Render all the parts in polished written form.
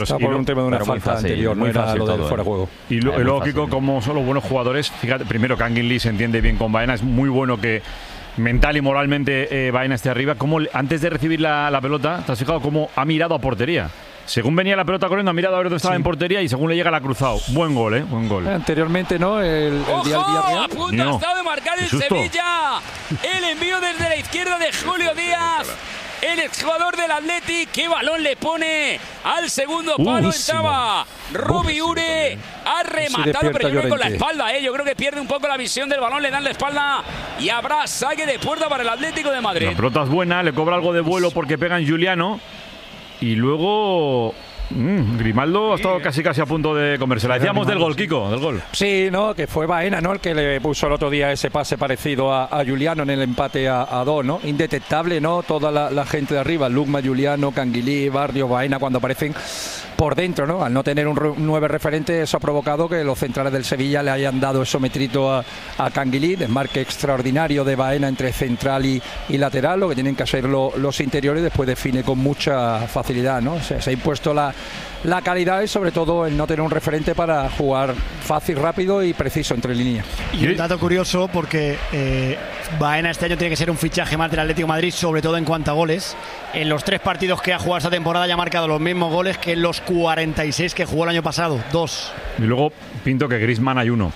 por un tema de una falta anterior, no era lo del fuera de juego. Y luego, Kiko, como son los buenos jugadores, fíjate, primero que Angin Lee se entiende bien con Baena, es muy bueno que mental y moralmente Baena esté arriba. Como antes de recibir la pelota, ¿te has fijado cómo ha mirado a portería? Según venía la pelota corriendo, ha mirado a ver dónde estaba en portería y según le llega la ha cruzado. Buen gol, buen gol. Anteriormente, ¿no? El día del Villarreal. A punto ha estado de marcar el Sevilla. El envío desde la izquierda de Julio Díaz. El exjugador del Athletic, qué balón le pone al segundo palo. Entraba Rubi Ure, ha rematado, pero yo creo que con la espalda, yo creo que pierde un poco la visión del balón, le dan la espalda y habrá saque de puerta para el Atlético de Madrid. La pelota es buena, le cobra algo de vuelo porque pega en Juliano y luego Grimaldo ha estado casi a punto de comérsela. Decíamos del gol, Kiko, del gol. Sí, no, que fue Baena, ¿no? El que le puso el otro día ese pase parecido a Juliano en el empate a 2, ¿no? Indetectable, ¿no? Toda la gente de arriba, Lukman, Juliano, Canguilí, Barrio, Baena, cuando aparecen por dentro, ¿no? Al no tener un 9 referente, eso ha provocado que los centrales del Sevilla le hayan dado eso metrito a Canguilí, desmarque extraordinario de Baena entre central y lateral, lo que tienen que hacer los interiores, después define con mucha facilidad, ¿no? Se ha impuesto la calidad y sobre todo el no tener un referente para jugar fácil, rápido y preciso entre líneas. Y un dato curioso, porque Baena este año tiene que ser un fichaje más del Atlético de Madrid, sobre todo en cuanto a goles. En los 3 partidos que ha jugado esta temporada ya ha marcado los mismos goles que en los 46 que jugó el año pasado, 2. Y luego pinto que Griezmann hay 1.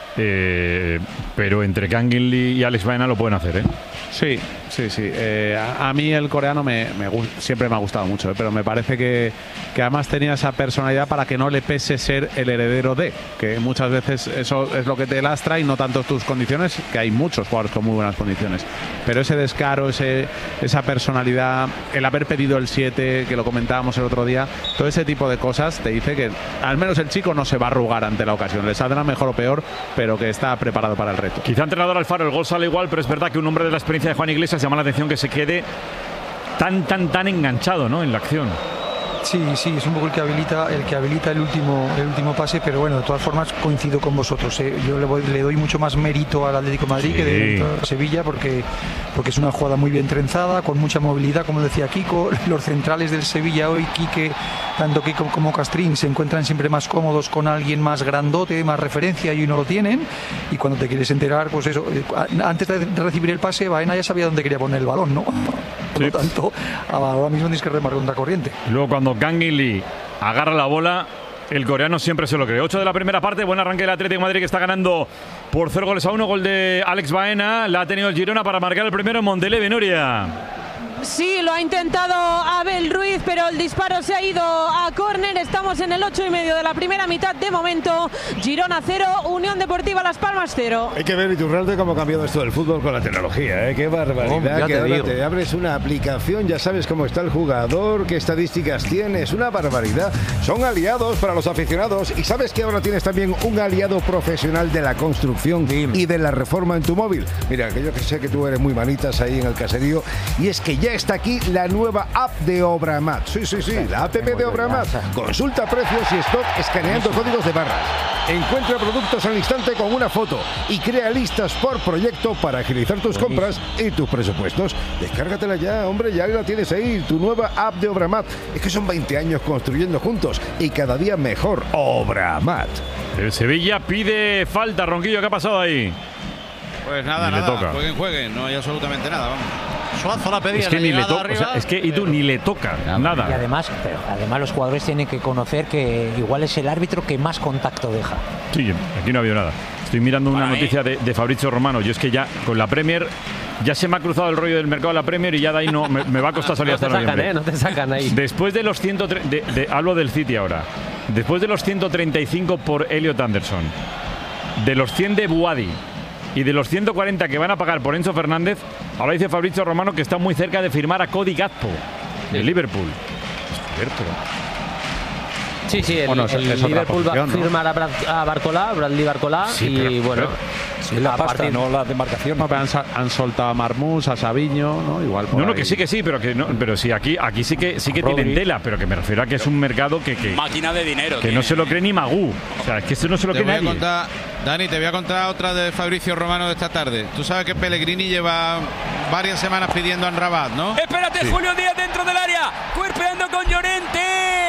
Pero entre Kangin Lee y Alex Baena lo pueden hacer, Sí. A mí el coreano siempre me ha gustado mucho, pero me parece que además tenía esa personalidad para que no le pese ser el heredero de, que muchas veces eso es lo que te lastra y no tanto tus condiciones, que hay muchos jugadores con muy buenas condiciones, pero ese descaro, esa personalidad, el haber pedido el 7, que lo comentábamos el otro día, todo ese tipo de cosas te dice que al menos el chico no se va a arrugar ante la ocasión, le saldrá mejor o peor, pero que está preparado para el reto. Quizá entrenador Alfaro, el gol sale igual, pero es verdad que un hombre de la experiencia de Juan Iglesias llama la atención que se quede tan enganchado, ¿no?, en la acción. Sí, es un poco el que habilita el último pase, pero bueno, de todas formas coincido con vosotros. Yo le doy mucho más mérito al Atlético de Madrid que de Sevilla, porque es una jugada muy bien trenzada, con mucha movilidad, como decía Kiko. Los centrales del Sevilla hoy, tanto Kiko como Castrín, se encuentran siempre más cómodos con alguien más grandote, más referencia, y hoy no lo tienen. Y cuando te quieres enterar, pues eso, antes de recibir el pase, Baena ya sabía dónde quería poner el balón, ¿no? Por lo tanto, ahora mismo tienes que remar contra corriente. Y luego cuando Kangin Lee agarra la bola, el coreano siempre se lo cree. 8 de la primera parte, buen arranque del Atlético de Madrid, que está ganando por 0-1, gol de Alex Baena. La ha tenido el Girona para marcar el primero en Montelevi, Nuria. Sí, lo ha intentado Abel Ruiz, pero el disparo se ha ido a córner. Estamos en el 8,5 de la primera mitad de momento. Girona 0, Unión Deportiva Las Palmas 0. Hay que ver, Iturralde, cómo ha cambiado esto del fútbol con la tecnología, Qué barbaridad. Que ahora te abres una aplicación, ya sabes cómo está el jugador, qué estadísticas tiene. Es una barbaridad. Son aliados para los aficionados. Y sabes que ahora tienes también un aliado profesional de la construcción y de la reforma en tu móvil. Mira, que yo que sé que tú eres muy manitas ahí en el caserío. Y es que ya está aquí la nueva app de Obramat. Sí, la app de Obramat. Consulta precios y stock escaneando códigos de barras. Encuentra productos al instante con una foto y crea listas por proyecto para agilizar tus compras y tus presupuestos. Descárgatela ya, hombre, ya la tienes ahí, tu nueva app de Obramat. Es que son 20 años construyendo juntos y cada día mejor. Obramat. El Sevilla pide falta, Ronquillo, ¿qué ha pasado ahí? Pues nada, jueguen, no hay absolutamente nada, vamos. Suazo la pedida. Es que ni le toca, ni le toca nada. Y además los jugadores tienen que conocer que igual es el árbitro que más contacto deja. Sí, aquí no ha habido nada. Estoy mirando una noticia de Fabrizio Romano. Yo es que ya con la Premier ya se me ha cruzado el rollo del mercado de la Premier y ya de ahí no me va a costar salir hasta noviembre. No te sacan ahí. Después de los 130, hablo del City ahora. Después de los 135 por Elliot Anderson, de los 100 de Buadi y de los 140 que van a pagar por Enzo Fernández, ahora dice Fabrizio Romano que está muy cerca de firmar a Cody Gakpo de Liverpool. Es cierto. Sí, el Liverpool va a firmar a Bradley Barcolá, y bueno... Sí, la pasta, no la demarcación. No, pero han soltado a Marmús, a Sabiño, ¿no? Igual por que sí, pero sí, aquí sí que tienen tela, pero que me refiero a que es un mercado que máquina de dinero. Que no se lo cree ni Magú. O sea, es que esto no se lo cree nadie. Dani, te voy a contar otra de Fabrizio Romano de esta tarde. Tú sabes que Pellegrini lleva varias semanas pidiendo a Amrabat, ¿no? Espérate, sí. Julio Díaz dentro del área, cuerpeando con Llorente.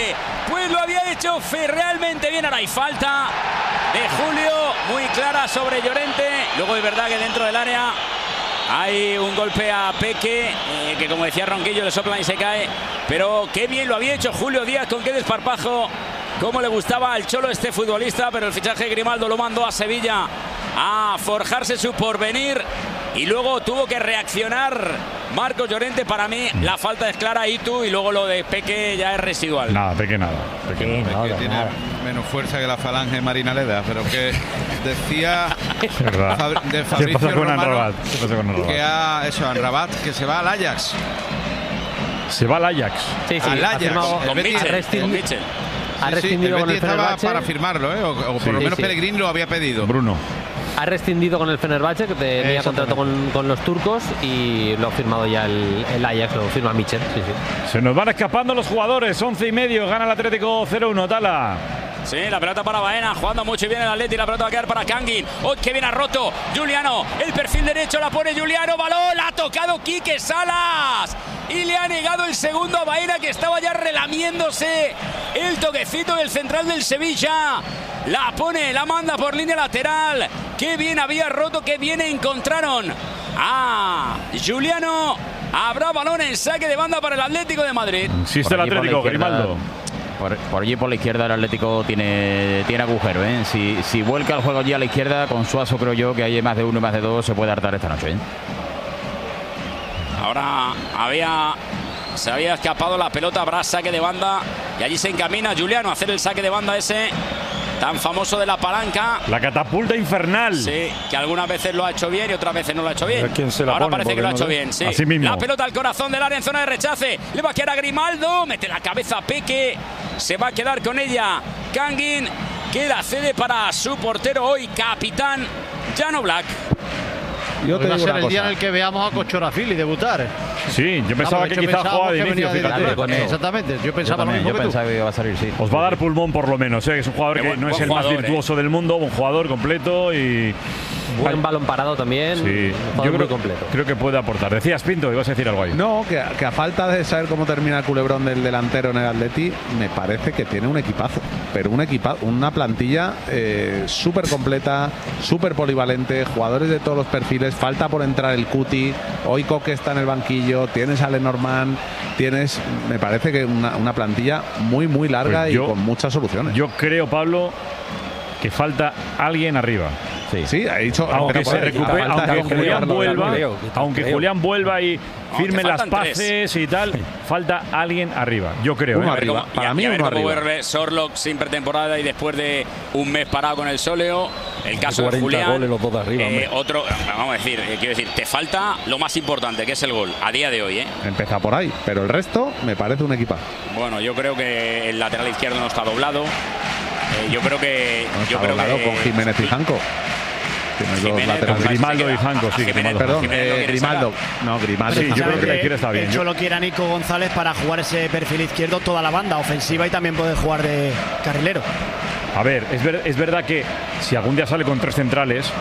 Pues lo había hecho realmente bien. Ahora hay falta de Julio, muy clara sobre Llorente. Luego es verdad que dentro del área hay un golpe a Peque, que como decía Ronquillo, le soplan y se cae. Pero qué bien lo había hecho Julio Díaz, con qué desparpajo. Cómo le gustaba al Cholo este futbolista, pero el fichaje de Grimaldo lo mandó a Sevilla a forjarse su porvenir. Y luego tuvo que reaccionar Marcos Llorente. Para mí la falta es clara, y luego lo de Peque ya es residual. Nada, Peque nada. Peque tiene menos fuerza que la falange Marinaleda, pero que decía de Fabricio Romano que Amrabat, que se va al Ajax. Se va al Ajax. Sí, al Ajax. Con Mitchell. Ha rescindido con el Fenerbahce. Para firmarlo, o por lo menos Pellegrini lo había pedido. Bruno. Ha rescindido con el Fenerbahce, que tenía contrato con los turcos, y lo ha firmado ya el Ajax, lo firma Mitchell. Sí. Se nos van escapando los jugadores. 11:30, gana el Atlético 0-1. Tala. Sí, la pelota para Baena, jugando mucho y bien el Atleti. La pelota va a quedar para Kangin. ¡Oh, que bien ha roto! Juliano, el perfil derecho, la pone Juliano. Balón, la ha tocado Quique Salas. Y le ha negado el segundo a Baena, que estaba ya relamiéndose el toquecito del central del Sevilla. La pone, la manda por línea lateral. ¡Qué bien había roto! ¡Qué bien encontraron a Juliano! Habrá balón en saque de banda para el Atlético de Madrid. Insiste el Atlético, Grimaldo. Por allí por la izquierda el Atlético tiene agujero, ¿eh? Si vuelca el juego allí a la izquierda, con Suazo creo yo que hay más de uno y más de dos, se puede hartar esta noche, ¿eh? Ahora se había escapado la pelota, habrá saque de banda y allí se encamina Juliano a hacer el saque de banda ese tan famoso de la palanca. La catapulta infernal. Sí, que algunas veces lo ha hecho bien y otras veces no lo ha hecho bien. Ahora parece que lo ha hecho bien, sí. Así mismo. La pelota al corazón del área en zona de rechace. Le va a quedar a Grimaldo, mete la cabeza a Peque. Se va a quedar con ella Kangin, que la cede para su portero hoy, capitán Jan Oblak. Yo te digo, va a ser el día en el que veamos a Kochorafili debutar. Sí, yo pensaba que quizás jugaba de inicio. Exactamente, yo pensaba lo mismo. Yo pensaba que iba a salir, sí. Os va a dar pulmón por lo menos, ¿eh? Es un jugador que no es el más virtuoso del mundo, un jugador completo y... Buen balón parado también. Sí, yo creo que puede aportar. Decías, Pinto, ibas a decir algo ahí. No, que a falta de saber cómo termina el culebrón del delantero en el Atleti, me parece que tiene un equipazo. Pero una plantilla súper completa, súper polivalente, jugadores de todos los perfiles. Falta por entrar el Cuti. Hoy Coque está en el banquillo. Tienes a Lenormand. Me parece que una plantilla muy, muy larga y con muchas soluciones. Yo creo, Pablo, que falta alguien arriba. Sí, ha dicho, aunque se recupere, aunque Julián vuelva y firme las paces y tal, falta alguien arriba, yo creo. Uno arriba. Para mí uno arriba. Vuelve Sorlock sin pretemporada y después de un mes parado con el sóleo. El caso de Julián. Goles los dos de arriba, otro, vamos a decir, quiero decir, te falta lo más importante, que es el gol, a día de hoy, ¿eh? Empieza por ahí, pero el resto me parece un equipazo. Bueno, yo creo que el lateral izquierdo no está doblado. Yo creo que con Jiménez y Janco. Grimaldo y Janco, sí. Perdón, Grimaldo. No, Grimaldo. Sí, yo creo que la izquierda está bien. El Cholo quiere a Nico González para jugar ese perfil izquierdo toda la banda ofensiva y también puede jugar de carrilero. A ver, es verdad que si algún día sale con tres centrales,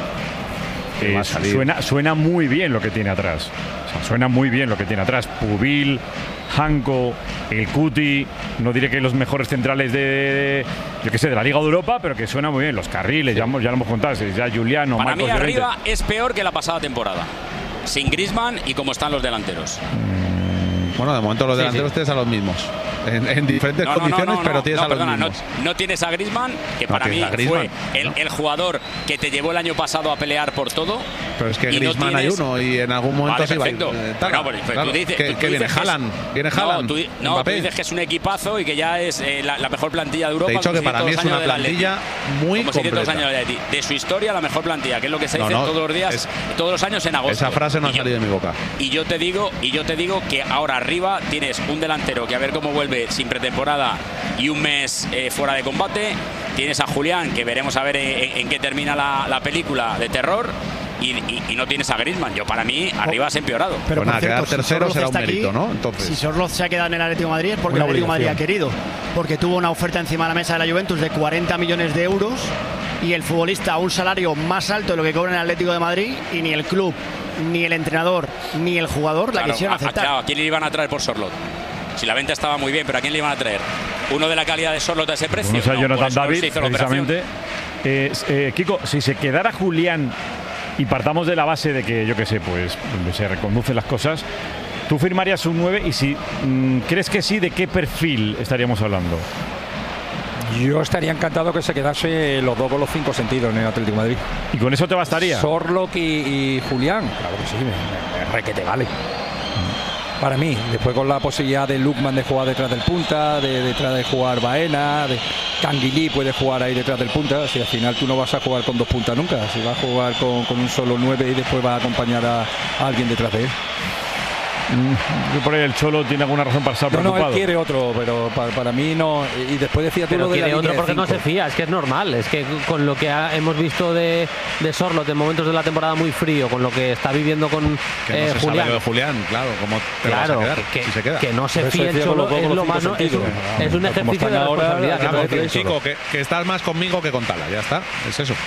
suena muy bien lo que tiene atrás. O sea, suena muy bien lo que tiene atrás. Pubil, Janco, el Cuti, no diré que los mejores centrales de la Liga de Europa, pero que suena muy bien. Los carriles, ya lo hemos contado, ya Juliano, para Marcos mí arriba Llorente. es peor que la pasada temporada, sin Griezmann y como están los delanteros. Bueno, de momento los delanteros tienes a los mismos. En diferentes condiciones, pero tienes a los mismos. No tienes a Griezmann, que para mí fue el jugador que te llevó el año pasado a pelear por todo. Pero es que Griezmann hay uno y en algún momento se va a ir. Tú dices que viene Haaland. Tú dices que es un equipazo y que ya es la mejor plantilla de Europa. Te he dicho que para mí es una plantilla muy completa. De su historia, la mejor plantilla, que es lo que se dice todos los días, todos los años en agosto. Esa frase no ha salido de mi boca. Y yo te digo que ahora arriba tienes un delantero que a ver cómo vuelve sin pretemporada y un mes fuera de combate. Tienes a Julián, que veremos a ver en qué termina la película de terror. Y no tienes a Griezmann. Yo, para mí, arriba has empeorado. Pero nada, quedar tercero será un mérito, ¿no? Entonces, si Sorloz se ha quedado en el Atlético de Madrid es porque el Atlético de Madrid ha querido. Porque tuvo una oferta encima de la mesa de la Juventus de 40 millones de euros y el futbolista a un salario más alto de lo que cobra en el Atlético de Madrid, y ni el club, ni el entrenador, ni el jugador la quisieron aceptar. Claro, ¿a quién le iban a traer por Sorloz? Si la venta estaba muy bien, pero ¿a quién le iban a traer? uno de la calidad de Sorloth a ese precio. No sea Jonathan David, se precisamente. Kiko, si se quedara Julián y partamos de la base de que, yo qué sé, pues se reconducen las cosas, ¿tú firmarías un 9? Y si crees que sí, ¿de qué perfil estaríamos hablando? Yo estaría encantado que se quedase los dos con los 5 sentidos en el Atlético de Madrid. ¿Y con eso te bastaría? Sorloth y Julián, claro que sí, me requete vale. Para mí, después con la posibilidad de Lookman de jugar detrás del punta, detrás de jugar Baena, de Canguilí puede jugar ahí detrás del punta. Si al final tú no vas a jugar con 2 puntas nunca, si vas a jugar con un solo 9 y después vas a acompañar a alguien detrás de él. Por ahí el Cholo tiene alguna razón para estar preocupado. No, él quiere otro, pero para mí no. Y después decía tú pero lo de quiere la otro porque 5. no se fía, es que es normal. Es que con lo que hemos visto de Sorloth en momentos de la temporada muy frío, con lo que está viviendo con que no se Julián. sabe lo de Julián, claro, ¿cómo te vas a quedar si se queda? Que no se fíe el Cholo es lo más. Es un ejercicio de responsabilidad. Chico, que estás más conmigo que con Tala, ya está, es eso.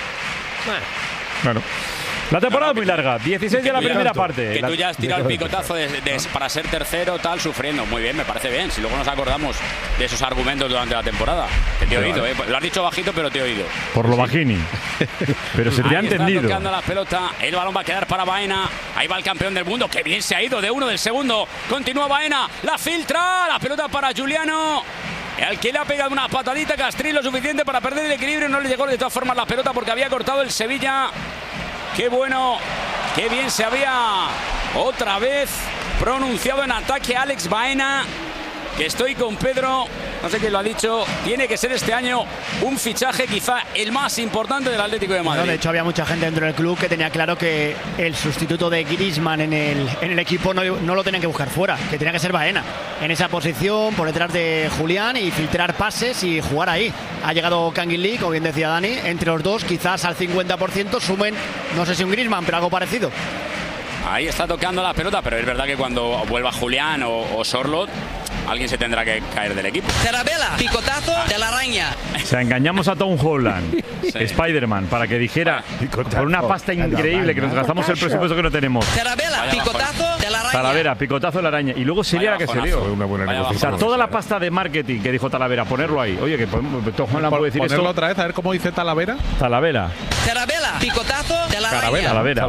Bueno. La temporada es muy larga, 16 de la primera parte. Que tú ya has tirado el picotazo para ser tercero, tal, sufriendo. Muy bien, me parece bien. Si luego nos acordamos de esos argumentos durante la temporada. Que te he oído, Lo has dicho bajito, pero te he oído. Por lo bajini. Pero se te ha entendido. Está tocando la pelota. El balón va a quedar para Baena. Ahí va el campeón del mundo. Que bien se ha ido de uno del segundo. Continúa Baena. La filtra. La pelota para Giuliano. Al que le ha pegado una patadita Castrín lo suficiente para perder el equilibrio. No le llegó de todas formas la pelota porque había cortado el Sevilla. Qué bueno, qué bien se había otra vez pronunciado en ataque Alex Baena. Que estoy con Pedro, no sé quién lo ha dicho, tiene que ser este año un fichaje quizá el más importante del Atlético de Madrid. No, de hecho había mucha gente dentro del club que tenía claro que el sustituto de Griezmann en el equipo no lo tenían que buscar fuera, que tenía que ser Baena en esa posición, por detrás de Julián y filtrar pases y jugar ahí. Ha llegado Canguilí, como bien decía Dani, entre los dos quizás al 50% sumen, no sé si un Griezmann, pero algo parecido. Ahí está tocando la pelota, pero es verdad que cuando vuelva Julián o Sorloth, alguien se tendrá que caer del equipo. Tarabella, picotazo de la araña. O sea, engañamos a Tom Holland, Spider-Man, para que dijera por una pasta increíble que nos gastamos el presupuesto que no tenemos. Tarabella, picotazo de la araña. Talavera, picotazo de la araña. Y luego sería la que se dio. Una buena negociación. O sea, toda la pasta de marketing que dijo Talavera, ponerlo ahí. Oye, que Tom Holland puede decir ponerlo esto. otra vez, a ver cómo dice Talavera. Talavera. Talavera, picotazo de la araña.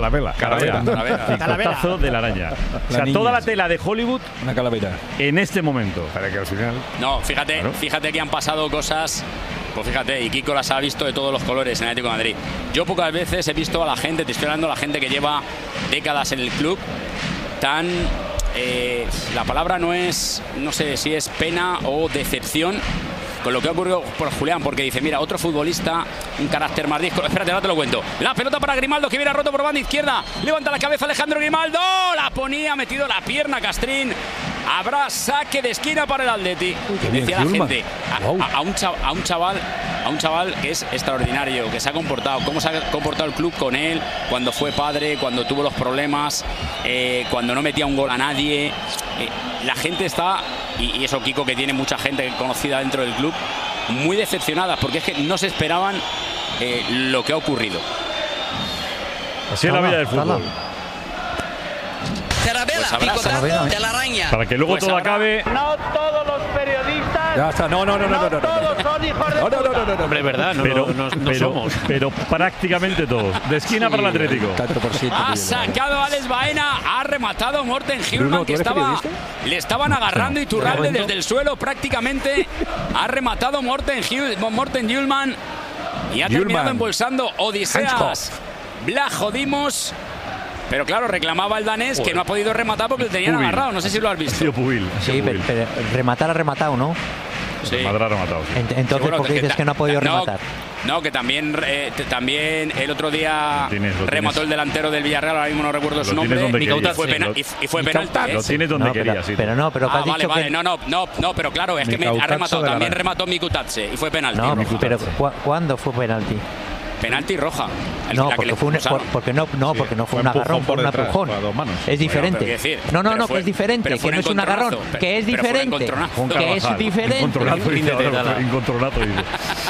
Talavera. Picotazo de la araña. O sea, toda la tela de Hollywood una calavera en este momento. Para que al final. No, fíjate que han pasado cosas. Pues fíjate, y Kiko las ha visto de todos los colores en el Atlético de Madrid. Yo pocas veces he visto a la gente, te estoy hablando de la gente que lleva décadas en el club, tan. La palabra no sé si es pena o decepción con lo que ha ocurrido por Julián, porque dice, mira, otro futbolista, un carácter más disco. Espérate, ahora te lo cuento. La pelota para Grimaldo, que viene roto por banda izquierda. Levanta la cabeza Alejandro Grimaldo. La ponía, metido la pierna Castrín. Habrá saque de esquina para el Atleti. Decía la gente, a un chaval que es extraordinario, que se ha comportado, cómo se ha comportado el club con él, cuando fue padre, cuando tuvo los problemas, cuando no metía un gol a nadie. La gente está, y eso Kiko, que tiene mucha gente conocida dentro del club, muy decepcionada, porque es que no se esperaban lo que ha ocurrido. Así es la vida del fútbol. Tarabella, picotazo de la araña. Para que luego todo acabe. No todos los periodistas. Ya está, no. Todos son hijos de puta. Hombre, verdad, no somos. Pero prácticamente todos. De esquina para el Atlético. Ha sacado a Alex Baena, ha rematado Morten Hjulmand, que le estaban agarrando y Turralde desde el suelo prácticamente. Ha rematado Morten Hjulmand y ha terminado embolsando Odiseas Vlachodimos. Pero claro, reclamaba el danés que no ha podido rematar porque le tenían agarrado. No sé si lo has visto. Sí, pero rematar ha rematado, ¿no? Sí. Rematado, sí. Entonces, bueno, ¿por qué dices que no ha podido rematar? No, que también el otro día remató el delantero del Villarreal, ahora mismo no recuerdo su nombre, y fue penalti. Lo tienes donde querías, sí. Pero no, pero vale, no, pero claro, es que ha rematado, también remató Mikutatse y fue penalti. No, pero ¿cuándo fue penalti? Penalti roja. No, porque no fue un agarrón, fue un empujón. Es diferente. No, que es diferente, que no es un agarrón, que es diferente. Que es diferente. Incontrolato, dice.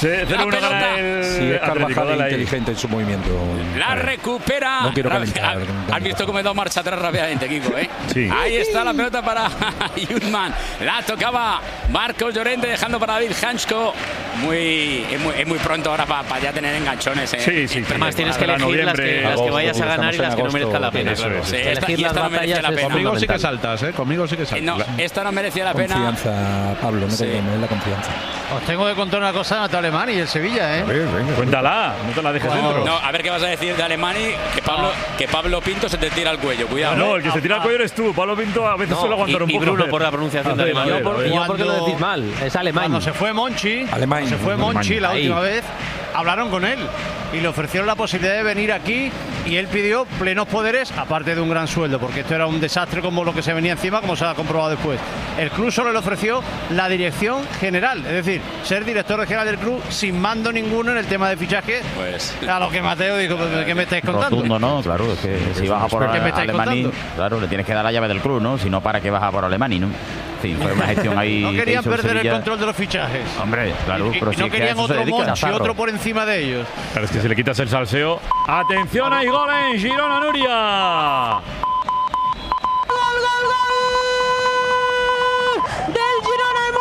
0-1 gana el Sí, es Atlético, Carvajal dale ahí. inteligente en su movimiento. La recupera. No quiero calentar. Has visto cómo he dado marcha atrás rápidamente, Kiko, ¿eh? Sí. Ahí está la pelota para Jutman. La tocaba Marcos Llorente, dejando para David Hansko. Es muy pronto ahora para ya tener enganchones. Sí. Además tienes que elegir las que vayas a ganar y las que no merezcan la pena. Claro. Sí, elegir las no merece la pena. Conmigo sí que saltas, ¿eh? Conmigo sí que saltas. No, esta no merecía la pena. Confianza, Pablo, no te la confianza. Os tengo que contar una cosa de Alemán y el Sevilla, ¿eh? Cuéntala, no te la dejes dentro. No, a ver qué vas a decir de Alemani, que Pablo Pinto se te tira al cuello. Cuidado. No, el que se tira al cuello eres tú. Pablo Pinto a veces suele aguantar un poco. Y Bruno por la pronunciación de alemán. Yo porque lo decís mal. Es alemán. Cuando se fue Monchi, la última vez, hablaron con él y le ofrecieron la posibilidad de venir aquí y él pidió plenos poderes, aparte de un gran sueldo, porque esto era un desastre como lo que se venía encima, como se ha comprobado después. El club solo le ofreció la dirección general, es decir, ser director general del club sin mando ninguno en el tema de fichaje. Pues a lo que Mateo dijo, ¿qué me estáis contando? Rotundo, ¿no? Claro, es que si vas a por Alemani, claro, le tienes que dar la llave del club, ¿no? Si no, ¿para qué vas a por Alemani, no? Sí, fue una gestión ahí. No querían que hizo perder Sevilla. el control de los fichajes. Hombre, claro, pero y no querían otro Monchi, otro por encima de ellos. Claro, es que si le quitas el salseo. ¡Atención! ¡Hay gol en Girona, Nuria! Del Girona de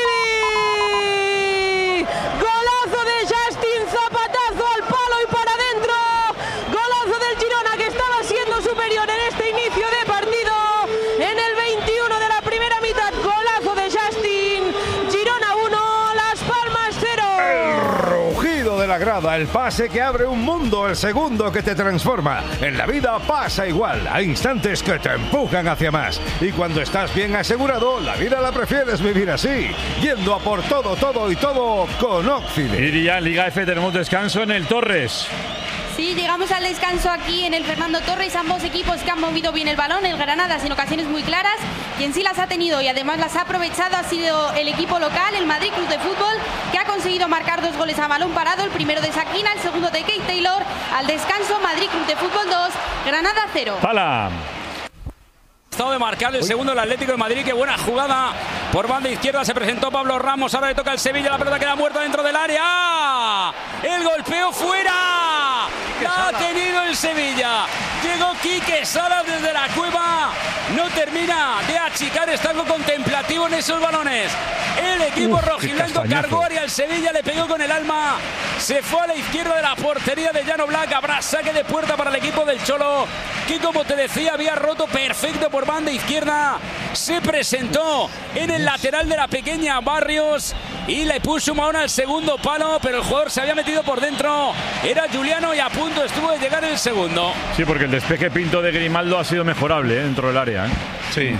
Montilivi. Golazo de Justin, zapatazo al palo y para adentro. Golazo del Girona que estaba siendo superior en este inicio de partido. En el 21 de la primera mitad, golazo de Justin. Girona 1, Las Palmas 0. El rugido de la grada, el pase que abre un mundo, el segundo que te transforma. En la vida pasa igual, hay instantes que te empujan hacia más. Y cuando estás bien asegurado, la vida la prefieres vivir así, yendo a por todo y todo con Oxide. Y ya en Liga F tenemos descanso en el Torres. Sí, llegamos al descanso aquí en el Fernando Torres. Ambos equipos que han movido bien el balón, el Granada sin ocasiones muy claras. Quien sí las ha tenido y además las ha aprovechado ha sido el equipo local, el Madrid Club de Fútbol, que ha conseguido marcar 2 goles a balón parado. El primero de Sakina, el segundo de Keith Taylor. Al descanso, Madrid Club de Fútbol 2, Granada 0. ¡Hala! Estado de marcar el segundo el Atlético de Madrid. Qué buena jugada por banda izquierda. Se presentó Pablo Ramos. Ahora le toca al Sevilla. La pelota queda muerta dentro del área. El golpeo fuera. La ha tenido el Sevilla. Llegó Quique Salas desde la cueva. No termina de achicar. Está algo contemplativo en esos balones. El equipo rojiblanco cargó y al Sevilla le pegó con el alma. Se fue a la izquierda de la portería de Llano Black. Habrá saque de puerta para el equipo del Cholo, que como te decía había roto perfecto por banda izquierda. Se presentó en el lateral de la pequeña Barrios y le puso un balón al segundo palo, pero el jugador se había metido por dentro. Era Juliano y a punto estuvo de llegar el segundo. Sí, porque el despeje Pinto de Grimaldo ha sido mejorable dentro del área. Sí.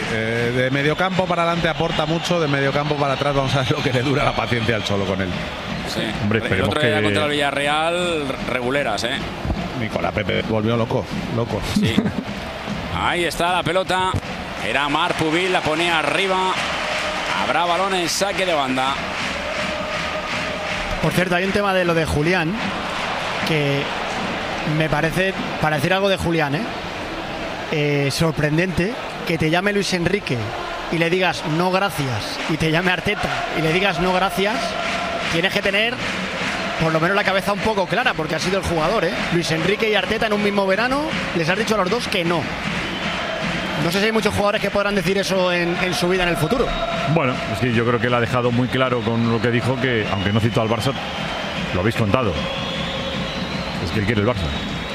De mediocampo para adelante aporta mucho, de mediocampo para atrás vamos a ver lo que le dura la paciencia al Cholo con él. Sí. Hombre, el otro día contra el Villarreal, reguleras, Nicolás Pepe volvió loco. Sí. Ahí está la pelota. Era Mar Pubil, la ponía arriba. Habrá balón en saque de banda. Por cierto, hay un tema de lo de Julián que me parece, para decir algo de Julián, sorprendente que te llame Luis Enrique y le digas no gracias, y te llame Arteta y le digas no gracias. Tienes que tener por lo menos la cabeza un poco clara, porque ha sido el jugador, Luis Enrique y Arteta en un mismo verano les has dicho a los dos que no. No sé si hay muchos jugadores que podrán decir eso en su vida en el futuro. Bueno, es que yo creo que él ha dejado muy claro con lo que dijo, que aunque no citó al Barça, lo habéis contado. Es que él quiere el Barça.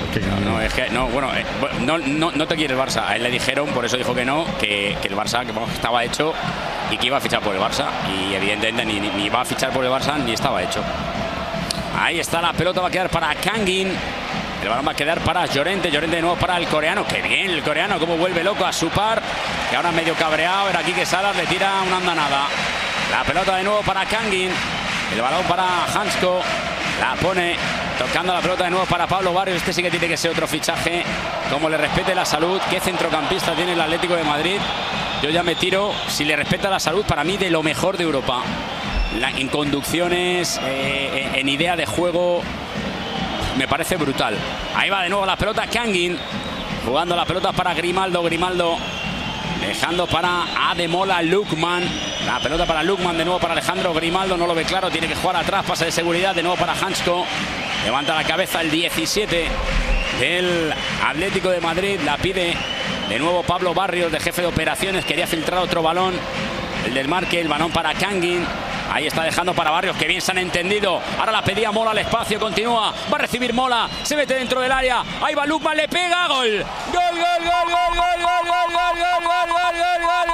No te quiere el Barça. A él le dijeron, por eso dijo que no, que el Barça que estaba hecho y que iba a fichar por el Barça. Y evidentemente ni va a fichar por el Barça ni estaba hecho. Ahí está la pelota, va a quedar para Kangin. El balón va a quedar para Llorente. Llorente de nuevo para el coreano. Qué bien el coreano, cómo vuelve loco a su par. Que ahora medio cabreado. Era aquí que Salas le tira una andanada. La pelota de nuevo para Kangin. El balón para Hansko. La pone tocando la pelota de nuevo para Pablo Barrios. Este sí que tiene que ser otro fichaje. Como le respete la salud. ¿Qué centrocampista tiene el Atlético de Madrid? Yo ya me tiro, si le respeta la salud, para mí de lo mejor de Europa. En conducciones, en idea de juego, me parece brutal. Ahí va de nuevo la pelota Kangin, jugando la pelota para Grimaldo. Grimaldo Dejando para Ademola Lookman. La pelota para Lookman, de nuevo para Alejandro Grimaldo. No lo ve claro, tiene que jugar atrás. Pase de seguridad, de nuevo para Hansko. Levanta la cabeza el 17 del Atlético de Madrid. La pide de nuevo Pablo Barrios, de jefe de operaciones. Quería filtrar otro balón. El del marque, el balón para Kangin. Ahí está dejando para Barrios, que bien se han entendido. Ahora la pedía Mola al espacio, continúa. Va a recibir Mola, se mete dentro del área. Ahí va Lookman, le pega, gol. Gol, gol, gol, gol, gol, gol, gol, gol, gol, gol, gol, gol,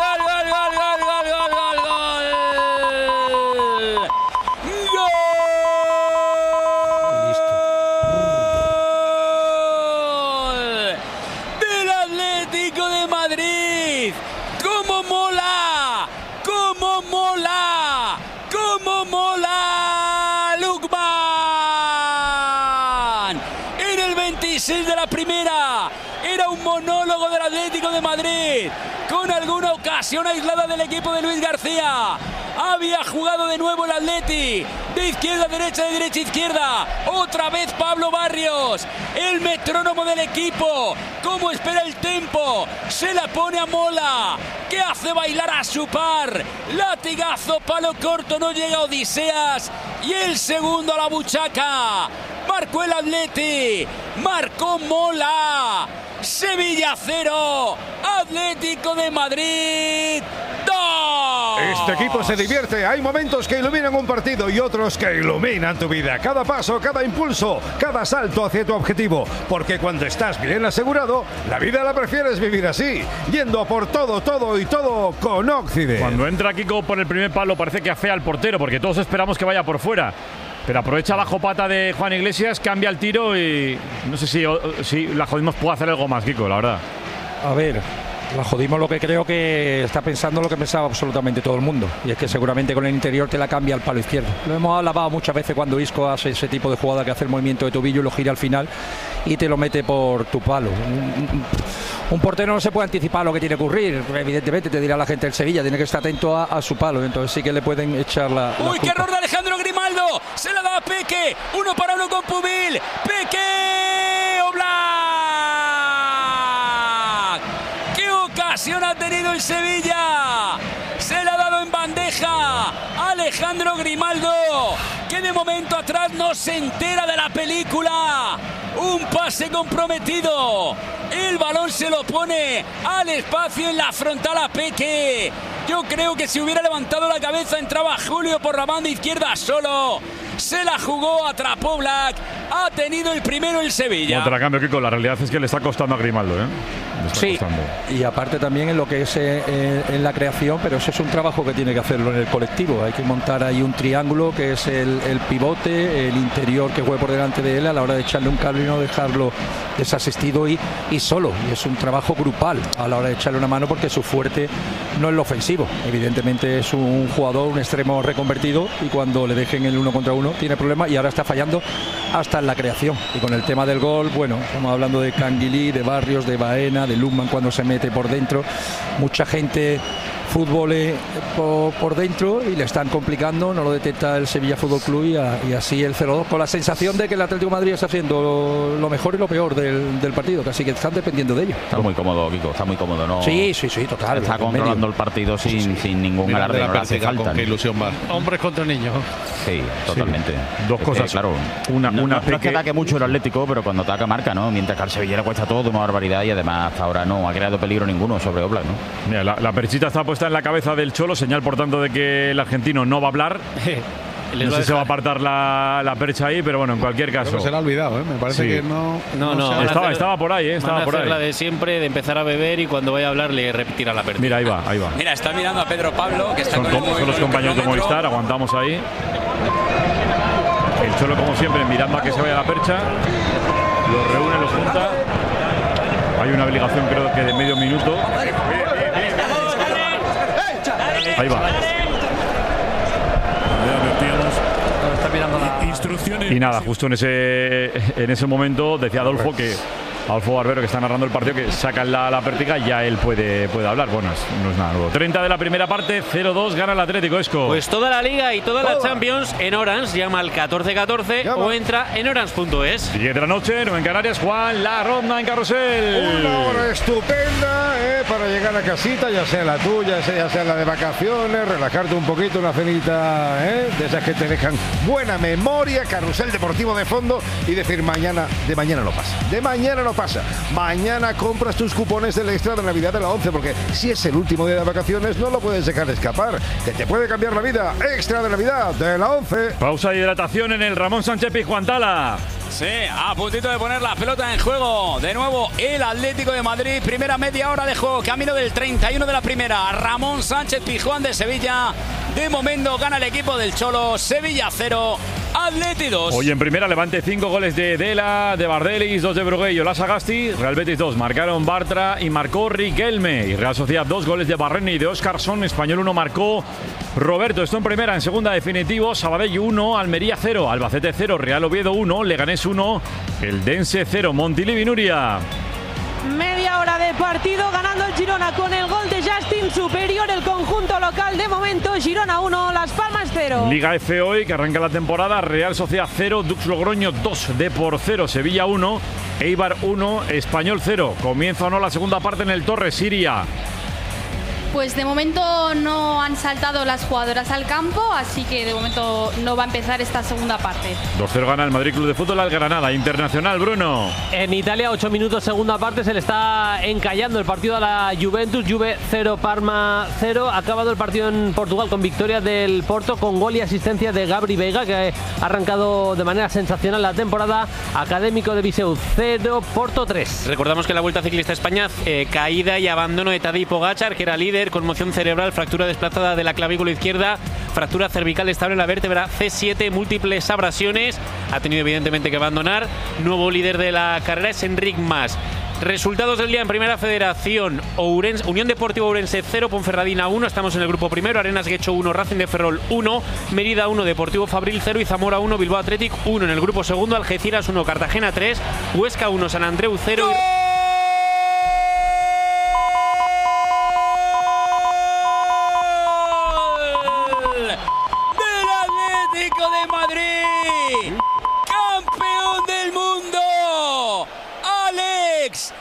del Atlético de Madrid. ¡Cómo mola! ¡Cómo mola! ¡Cómo mola! Lookman. En el 26 de la primera. Era un monólogo del Atlético de Madrid, con alguna ocasión aislada del equipo de Luis García. Había jugado de nuevo el Atleti, de izquierda a derecha, de derecha a izquierda. Otra vez Pablo Barrios, el metrónomo del equipo. Cómo espera el tempo, se la pone a Mola, que hace bailar a su par. Latigazo, palo corto, no llega Odiseas. Y el segundo a la buchaca. Marcó el Atleti, marcó Mola. Sevilla 0, Atlético de Madrid 2. Este equipo se divierte. Hay momentos que iluminan un partido y otros que iluminan tu vida. Cada paso, cada impulso, cada salto hacia tu objetivo. Porque cuando estás bien asegurado, la vida la prefieres vivir así, yendo a por todo, todo y todo con Occident. Cuando entra Kiko por el primer palo parece que afea al portero, porque todos esperamos que vaya por fuera. Pero aprovecha la jopata de Juan Iglesias, cambia el tiro y no sé si la Jodimos puede hacer algo más, Kiko, la verdad. A ver, la Jodimos lo que creo que está pensando lo que pensaba absolutamente todo el mundo. Y es que seguramente con el interior te la cambia al palo izquierdo. Lo hemos alabado muchas veces cuando Isco hace ese tipo de jugada que hace el movimiento de tobillo y lo gira al final y te lo mete por tu palo. Un portero no se puede anticipar lo que tiene que ocurrir. Evidentemente te dirá la gente del Sevilla, tiene que estar atento a su palo. Entonces sí que le pueden echar la ¡Uy, qué error de Alejandro Grimaldo! Se la da a Peque, 1 para 1 con Pubil. Peque Oblak. ¡Qué ocasión ha tenido el Sevilla! Se la ha dado en bandeja Alejandro Grimaldo, que de momento atrás no se entera de la película. Un pase comprometido. El balón se lo pone al espacio en la frontal a Peque. Yo creo que si hubiera levantado la cabeza entraba Julio por la banda izquierda solo. Se la jugó, atrapó Black. Ha tenido el primero el Sevilla. Contra cambio, Kiko, la realidad es que le está costando a Grimaldo, ¿eh? Sí, y aparte también en lo que es en la creación, pero eso es un trabajo que tiene que hacerlo en el colectivo. Hay que montar ahí un triángulo que es el pivote, el interior que juegue por delante de él a la hora de echarle un cable y no dejarlo desasistido y solo. Y es un trabajo grupal a la hora de echarle una mano, porque su fuerte no es lo ofensivo. Evidentemente es un jugador, un extremo reconvertido, y cuando le dejen el 1 contra 1 tiene problemas, y ahora está fallando hasta en la creación. Y con el tema del gol, bueno, estamos hablando de Canguilí, de Barrios, de Baena, de Lookman cuando se mete por dentro. Mucha gente fútbol por dentro y le están complicando, no lo detecta el Sevilla Fútbol Club y así el 0-2, con la sensación de que el Atlético de Madrid está haciendo lo mejor y lo peor del partido, así que están dependiendo de ello. Está muy cómodo, Kiko, está muy cómodo, ¿no? Sí, total. Está controlando el partido sin ningún alarde, no le hace falta. Con qué ilusión va. Hombres contra niños. Sí, totalmente. Dos cosas. Claro, no es que ataque mucho el Atlético, pero cuando ataca marca, ¿no? Mientras que al Sevilla le cuesta todo, una barbaridad, y además hasta ahora no ha creado peligro ninguno sobre Oblak, ¿no? Mira, la perchita está puesta en la cabeza del Cholo, señal por tanto de que el argentino no va a hablar. No sé si se va a apartar la percha ahí, pero bueno, en cualquier caso. Pero se le ha olvidado, ¿eh? Me parece que no. Estaba por ahí, estaba por ahí. La de siempre, de empezar a beber y cuando vaya a hablar le repetirá la percha. Mira, ahí va. Mira, está mirando a Pedro Pablo, que está son los compañeros de Movistar, aguantamos ahí. El Cholo, como siempre, mirando a que se vaya la percha. Los reúne, los junta. Hay una obligación, creo que de medio minuto. Ahí va. Instrucciones. Y nada, justo en ese momento decía Adolfo que Alfo Barbero, que está narrando el partido, que sacan la pértiga, ya él puede hablar. Bueno, no es nada nuevo. 30 de la primera parte, 0-2, gana el Atlético, Esco. Pues toda la Liga y toda la Champions en Orange. Llama al 1414 o entra en orange.es. 10 de la noche, 9 en Canarias. Juan, la ronda en Carrusel. Una hora estupenda para llegar a casita, ya sea la tuya, ya sea la de vacaciones, relajarte un poquito, una cenita de esas que te dejan buena memoria, carrusel deportivo de fondo y decir de mañana no pasa. De mañana no pasa. Mañana compras tus cupones del extra de Navidad de la 11, porque si es el último día de vacaciones no lo puedes dejar escapar, que te puede cambiar la vida. Extra de Navidad de la 11. Pausa de hidratación en el Ramón Sánchez Pizjuán Tala. Sí, a puntito de poner la pelota en juego. De nuevo el Atlético de Madrid. Primera media hora de juego. Camino del 31 de la primera. Ramón Sánchez Pizjuán de Sevilla. De momento gana el equipo del Cholo. Sevilla 0, Atleti 2. Hoy en primera, Levante 5 goles de Dela, de Bardelis, 2 de Bruguello, la Sagasti. Real Betis 2. Marcaron Bartra y marcó Riquelme. Y Real Sociedad 2 goles de Barreni y de Óscarson. Español 1 marcó Roberto. Esto en primera. En segunda, definitivo. Sabadell 1, Almería 0, Albacete 0, Real Oviedo 1, Leganés 1, el Dense 0, Montilivi Nuria. Media hora de partido, ganando el Girona con el gol de Justin, superior el conjunto local. De momento, Girona 1, Las Palmas 0. Liga F hoy, que arranca la temporada. Real Sociedad 0, Dux Logroño 2, Depor 0, Sevilla 1, Eibar 1, Español 0. Comienza o no la segunda parte en el Torre Siria. Pues de momento no han saltado las jugadoras al campo, así que de momento no va a empezar esta segunda parte. 2-0 gana el Madrid Club de Fútbol al Granada. Internacional, Bruno. En Italia, 8 minutos, segunda parte, se le está encallando el partido a la Juventus. Juve 0, Parma 0. Ha acabado el partido en Portugal con victoria del Porto, con gol y asistencia de Gabri Veiga, que ha arrancado de manera sensacional la temporada. Académico de Viseu 0, Porto 3. Recordamos que la Vuelta Ciclista a España, caída y abandono de Tadej Pogačar, que era líder, conmoción cerebral, fractura desplazada de la clavícula izquierda, fractura cervical estable en la vértebra C7, múltiples abrasiones. Ha tenido evidentemente que abandonar. Nuevo líder de la carrera es Enric Mas. Resultados del día en Primera Federación. Unión Deportiva Ourense 0, Ponferradina 1. Estamos en el grupo primero. Arenas Guecho 1, Racing de Ferrol 1, Mérida 1, Deportivo Fabril 0 y Zamora 1, Bilbao Athletic 1. En el grupo segundo, Algeciras 1, Cartagena 3, Huesca 1, San Andreu 0. De Madrid, campeón del mundo, Alex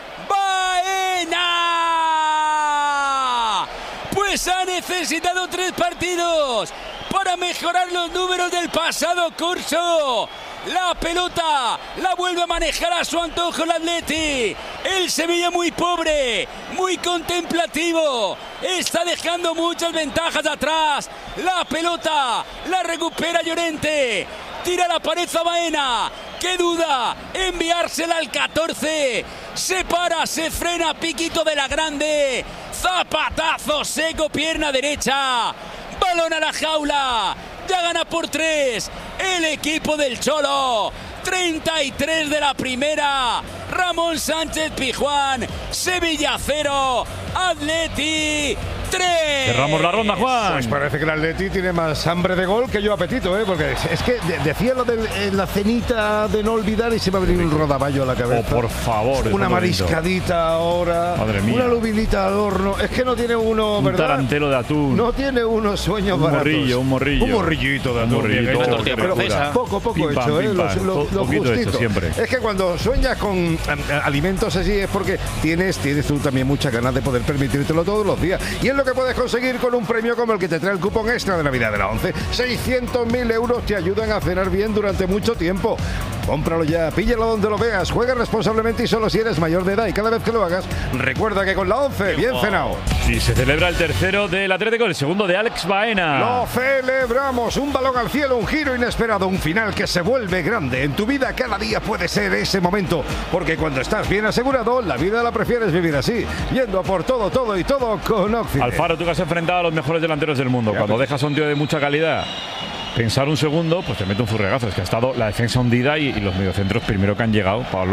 Baena. Pues ha necesitado 3 partidos para mejorar los números del pasado curso. La pelota la vuelve a manejar a su antojo el Atleti. El Sevilla muy pobre, muy contemplativo. Está dejando muchas ventajas atrás. La pelota la recupera Llorente. Tira la pared a Baena. ¡Qué duda! Enviársela al 14. Se para, se frena, piquito de la grande. Zapatazo seco, pierna derecha. Balón a la jaula. Ya gana por 3 el equipo del Cholo. 33 de la primera. Ramón Sánchez Pizjuán. Sevilla 0, Atleti 3. Cerramos la ronda, Juan. Pues parece que el Atleti tiene más hambre de gol que yo apetito, porque es que decía lo de la cenita de no olvidar y se me ha venido un rodaballo a la cabeza. Oh, por favor. Una mariscadita ahora. Madre mía. Una lubilita al horno. Es que no tiene uno, un ¿verdad? Un tarantelo de atún. No tiene uno sueños baratos. Un morrillo. Un morrillito de atún. Poco hecho, lo justito. Siempre. Es que cuando sueñas con alimentos así es porque tienes tú también muchas ganas de poder permitírtelo todos los días. Y es lo que puedes conseguir con un premio como el que te trae el cupón extra de Navidad de la 11. 600.000 euros te ayudan a cenar bien durante mucho tiempo. Cómpralo ya, píllalo donde lo veas, juega responsablemente y solo si eres mayor de edad. Y cada vez que lo hagas, recuerda que con la 11, bien cenado. Y se celebra el tercero del Atlético, el segundo de Alex Baena. Lo celebramos, un balón al cielo, un giro inesperado, un final que se vuelve grande. En tu vida cada día puede ser ese momento, porque cuando estás bien asegurado, la vida la prefieres vivir así, yendo a por todo y todo con Occident. Alfaro, tú que has enfrentado a los mejores delanteros del mundo, cuando dejas a un tío de mucha calidad pensar un segundo, pues te mete un furregazo. Es que ha estado la defensa hundida y los mediocentros primero que han llegado, Pablo.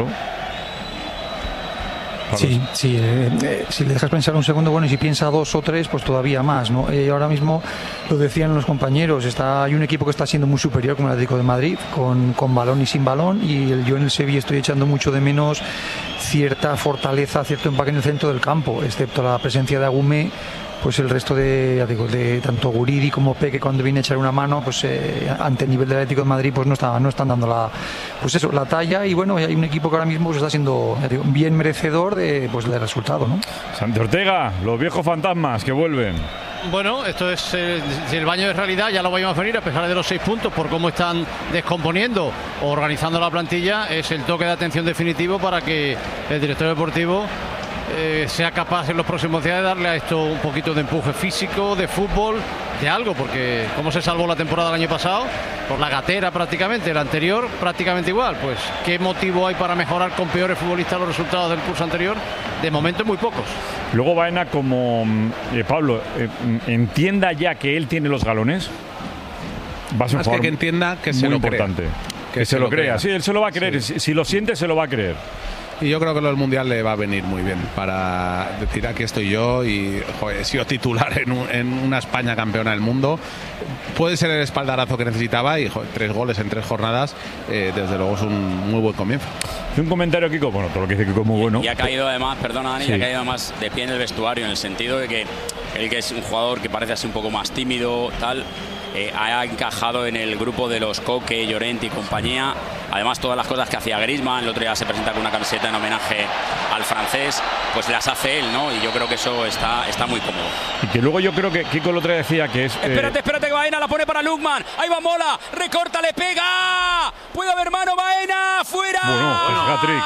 Sí, si le dejas pensar un segundo, bueno, y si piensa 2 o 3, pues todavía más, ¿no? Ahora mismo lo decían los compañeros, hay un equipo que está siendo muy superior, como el Atlético de Madrid, con balón y sin balón, y yo en el Sevilla estoy echando mucho de menos cierta fortaleza, cierto empaque en el centro del campo, excepto la presencia de Agumé. Pues el resto de tanto Guridi como Peque, cuando viene a echar una mano, pues ante el nivel del Atlético de Madrid, pues no están dando la talla. Y bueno, hay un equipo que ahora mismo está siendo bien merecedor del resultado, ¿no? Santi Ortega, los viejos fantasmas que vuelven. Bueno, esto es si el baño de realidad, ya lo vamos a venir a pesar de los 6 puntos por cómo están descomponiendo o organizando la plantilla. Es el toque de atención definitivo para que el director deportivo sea capaz en los próximos días de darle a esto un poquito de empuje físico, de fútbol, de algo, porque cómo se salvó la temporada del año pasado, por la gatera prácticamente, el anterior prácticamente igual. Pues qué motivo hay para mejorar con peores futbolistas los resultados del curso anterior. De momento muy pocos. Luego Baena, como Pablo, entienda ya que él tiene los galones. Va a ser un jugador que entienda que se lo importante. Que se lo crea. Sí, él se lo va a creer. Sí. Si lo siente, se lo va a creer. Y yo creo que lo del Mundial le va a venir muy bien para decir aquí estoy yo y he sido titular en una España campeona del mundo. Puede ser el espaldarazo que necesitaba y 3 goles en 3 jornadas, desde luego es un muy buen comienzo. Un comentario, Kiko, bueno, todo lo que dice Kiko es muy bueno. Y ha caído además, perdona Dani, ha caído además de pie en el vestuario, en el sentido de que él, que es un jugador que parece así un poco más tímido, tal, ha encajado en el grupo de los Coque, Llorente y compañía. Además, todas las cosas que hacía Griezmann, el otro día se presenta con una camiseta en homenaje al francés, pues las hace él, ¿no? Y yo creo que eso está muy cómodo. Y que luego yo creo que Kiko el otro día decía que es... Espérate, que Baena la pone para Lukman. Ahí va Mola, recorta, le pega. Puede haber mano, Baena, fuera. Bueno, es hat-trick.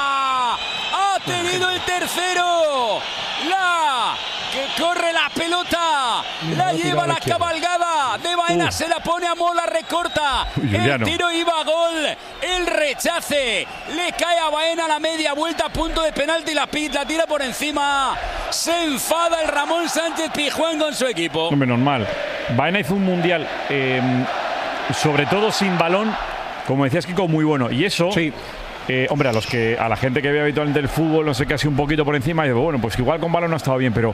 Ha tenido el tercero. Que corre la pelota, la lleva la cabalgada de Baena, se la pone a Mola, recorta, el tiro iba a gol, el rechace, le cae a Baena a la media vuelta, punto de penalti, la tira por encima, se enfada el Ramón Sánchez Pizjuán con su equipo. Menos mal, Baena hizo un mundial, sobre todo sin balón, como decías Kiko, muy bueno, y eso... Sí. Hombre, a la gente que ve habitualmente el fútbol, no sé, casi un poquito por encima, y digo, bueno, pues igual con balón no ha estado bien, pero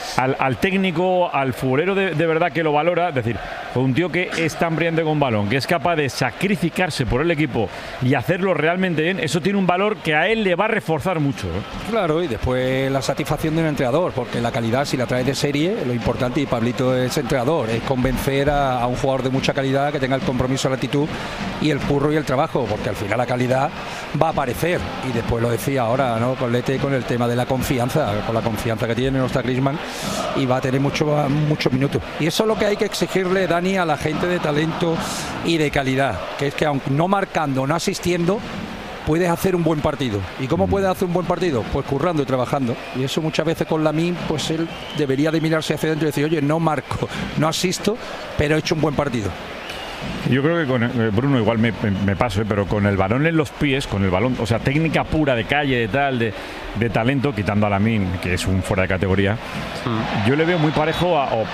al técnico, al futbolero de verdad que lo valora, es decir, un tío que es tan brillante con balón, que es capaz de sacrificarse por el equipo y hacerlo realmente bien, eso tiene un valor que a él le va a reforzar mucho. Claro, y después la satisfacción de un entrenador, porque la calidad, si la traes de serie, lo importante, y Pablito es entrenador, es convencer a un jugador de mucha calidad que tenga el compromiso, la actitud y el curro y el trabajo, porque al final la calidad va a aparecer, y después lo decía ahora, ¿no? Con Lete, con el tema de la confianza, con la confianza que tiene, no está Griezmann, y va a tener muchos minutos, y eso es lo que hay que exigirle, Dani, a la gente de talento y de calidad, que es que aunque no marcando, no asistiendo, puedes hacer un buen partido. ¿Y cómo puedes hacer un buen partido? Pues currando y trabajando. Y eso muchas veces con Lamine, pues él debería de mirarse hacia adentro y decir, oye, no marco, no asisto, pero he hecho un buen partido. Yo creo que con Bruno igual me paso, pero con el balón en los pies, con el balón, o sea, técnica pura de calle, de tal, de talento, quitando a Lamine, que es un fuera de categoría, yo le veo muy parejo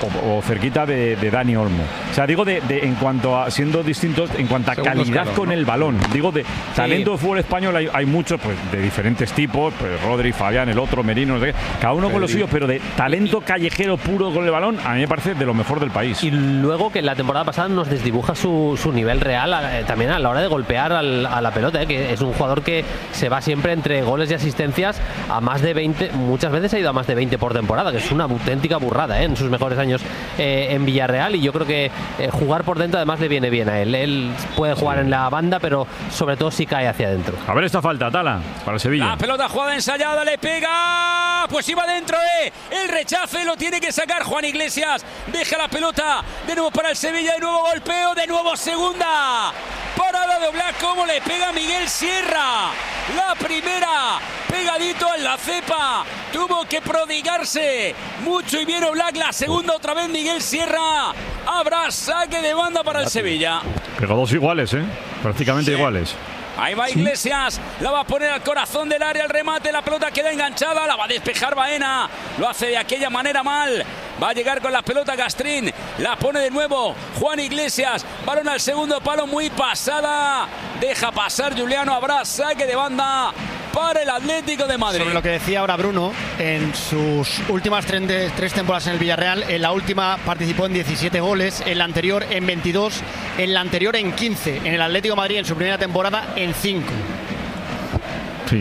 o cerquita de Dani Olmo. O sea, digo en cuanto a, siendo distintos, en cuanto a calidad con el balón. Digo, de talento de fútbol español hay muchos, pues de diferentes tipos, pues Rodri, Fabián, el otro, Merino, no sé qué, cada uno con los suyos, pero de talento callejero puro con el balón, a mí me parece de lo mejor del país. Y luego que la temporada pasada nos desdibuja su nivel real también a la hora de golpear a la pelota, que es un jugador que se va siempre entre goles y asistencias a más de 20, muchas veces ha ido a más de 20 por temporada, que es una auténtica burrada en sus mejores años en Villarreal, y yo creo que jugar por dentro además le viene bien a él puede jugar en la banda, pero sobre todo si cae hacia adentro. A ver esta falta, Tala, para el Sevilla. La pelota jugada ensayada, le pega, pues iba dentro, el rechace lo tiene que sacar Juan Iglesias, deja la pelota de nuevo para el Sevilla, de nuevo golpeo, de nuevo segunda parada de Oblak, como le pega Miguel Sierra, la primera pegadito en la cepa, tuvo que prodigarse mucho y bien Oblak, la segunda otra vez Miguel Sierra, habrá saque de banda para el Sevilla. Pero dos iguales, prácticamente iguales. Ahí va Iglesias, la va a poner al corazón del área, el remate, la pelota queda enganchada, la va a despejar Baena, lo hace de aquella manera mal, va a llegar con la pelota Gastrín, la pone de nuevo Juan Iglesias, balón al segundo palo, muy pasada, deja pasar Juliano, habrá saque de banda para el Atlético de Madrid. Sobre lo que decía ahora Bruno, en sus últimas tres temporadas en el Villarreal, en la última participó en 17 goles, en la anterior en 22, en la anterior en 15, en el Atlético de Madrid en su primera temporada en 5. Sí.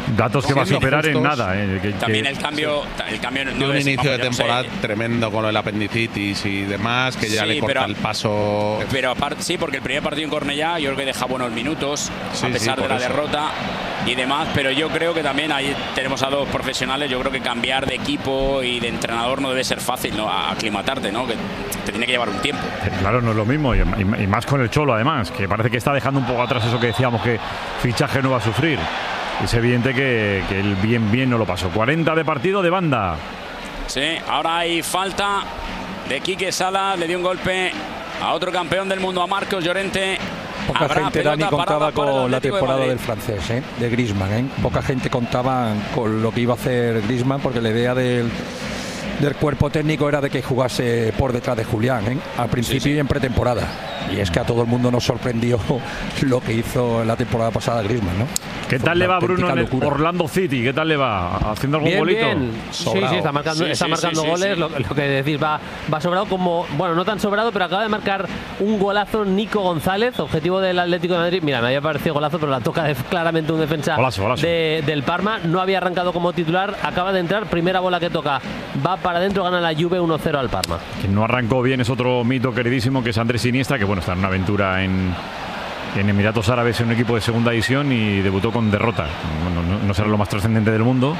Datos que va a superar en justos. nada. También el cambio no de un es, inicio de vamos, yo no temporada sé. tremendo con el apendicitis y demás, que ya le corta el paso. Pero aparte, sí, porque el primer partido en Cornellá yo creo que deja buenos minutos, Sí, a pesar sí, de por la eso. derrota y demás. Pero yo creo que también ahí tenemos a dos profesionales. Yo creo que cambiar de equipo y de entrenador no debe ser fácil, ¿no? Aclimatarte, ¿no? Que te tiene que llevar un tiempo. Claro, no es lo mismo, y más con el Cholo además, que parece que está dejando un poco atrás eso que decíamos, que fichaje no va a sufrir. Es evidente que él bien no lo pasó. 40 de partido de Banda. Sí, ahora hay falta de Quique Salas, le dio un golpe a otro campeón del mundo, a Marcos Llorente. Poca Habrá gente, pelota Dani, contaba parada para el con la Atlético de temporada Madrid. del francés, de Griezmann. Poca gente contaba con lo que iba a hacer Griezmann, porque la idea del cuerpo técnico era de que jugase por detrás de Julián, al principio y en pretemporada. Y es que a todo el mundo nos sorprendió lo que hizo en la temporada pasada Griezmann, ¿no? ¿Qué Fue tal le una va Bruno en el auténtica locura. Orlando City? ¿Qué tal le va? ¿Haciendo algún Bien, golito? bien. Sí, está marcando, goles. sí. Lo que decís, va sobrado, como, bueno, no tan sobrado, pero acaba de marcar un golazo Nico González, objetivo del Atlético de Madrid. Mira, me había parecido golazo, pero la toca claramente un defensa Golazo. del Parma. No había arrancado como titular, acaba de entrar, primera bola que toca, va para adentro, gana la Juve 1-0 al Parma. Quien no arrancó bien es otro mito queridísimo, que es Andrés Iniesta, que bueno, está en una aventura en Emiratos Árabes, en un equipo de segunda división, y debutó con derrota. Bueno, no será lo más trascendente del mundo,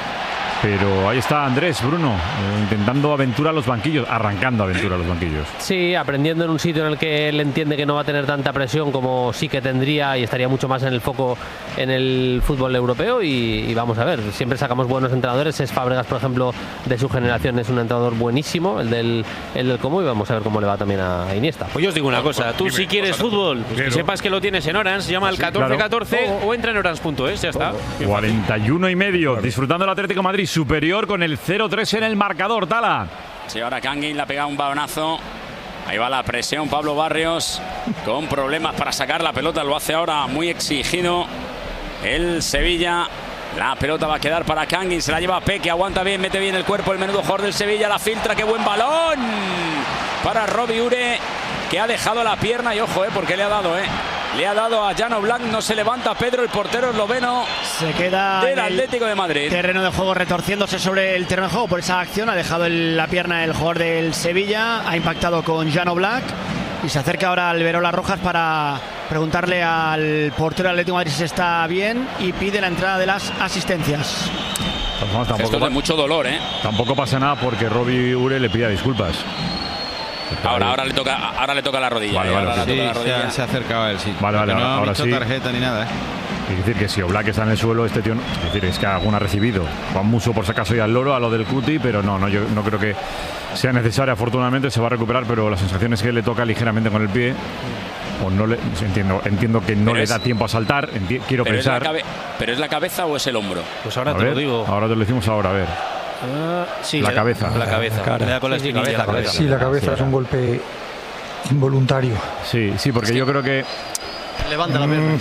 pero ahí está Andrés, Bruno, intentando aventura a los banquillos, arrancando aventura a los banquillos. Sí, aprendiendo en un sitio en el que él entiende que no va a tener tanta presión como sí que tendría, y estaría mucho más en el foco en el fútbol europeo, y vamos a ver, siempre sacamos buenos entrenadores. Es Fábregas, por ejemplo, de su generación, es un entrenador buenísimo, el del Como, y vamos a ver cómo le va también a Iniesta. Pues yo os digo una cosa, tú si quieres fútbol, pues que sepas que lo tienes en Orange, llama al 1414 o entra en orange.es, ya está. 41,5, disfrutando el Atlético de Madrid, superior con el 0-3 en el marcador. Tala. Sí, ahora Kangin le ha pegado un balonazo. Ahí va la presión, Pablo Barrios con problemas para sacar la pelota, lo hace ahora muy exigido el Sevilla. La pelota va a quedar para Kangin, se la lleva Peque, aguanta bien, mete bien el cuerpo el menudo jugador del Sevilla, la filtra, qué buen balón para Robbie Ure, que ha dejado la pierna, y ojo, porque le ha dado a Jan Oblak, no se levanta Pedro, el portero esloveno se queda del Atlético de Madrid. Terreno de juego, retorciéndose sobre el terreno de juego por esa acción, ha dejado la pierna el jugador del Sevilla, ha impactado con Jan Oblak y se acerca ahora al Verola Rojas para preguntarle al portero del Atlético de Madrid si está bien, y pide la entrada de las asistencias. Esto de mucho dolor, Tampoco pasa nada porque Robbie Ure le pida disculpas. Ahora le toca la rodilla. Vale, se ha acercado a él, sí. Vale, no ha ahora visto sí. tarjeta ni nada, Es decir, que si Oblak está en el suelo, este tío, es decir, es que alguna ha recibido. Juan Muso por si acaso y al loro, a lo del Cuti, pero yo no creo que sea necesario. Afortunadamente se va a recuperar, pero la sensación es que le toca ligeramente con el pie. O no le, entiendo que no le da tiempo a saltar, quiero pensar. ¿Pero es la cabeza o es el hombro? Pues ahora te lo digo. Ahora te lo decimos ahora, a ver. Sí, la cabeza. La cabeza. Le da con la espinilla, la cabeza. Sí, la cabeza es un golpe involuntario. Sí, porque yo creo que levanta la pierna.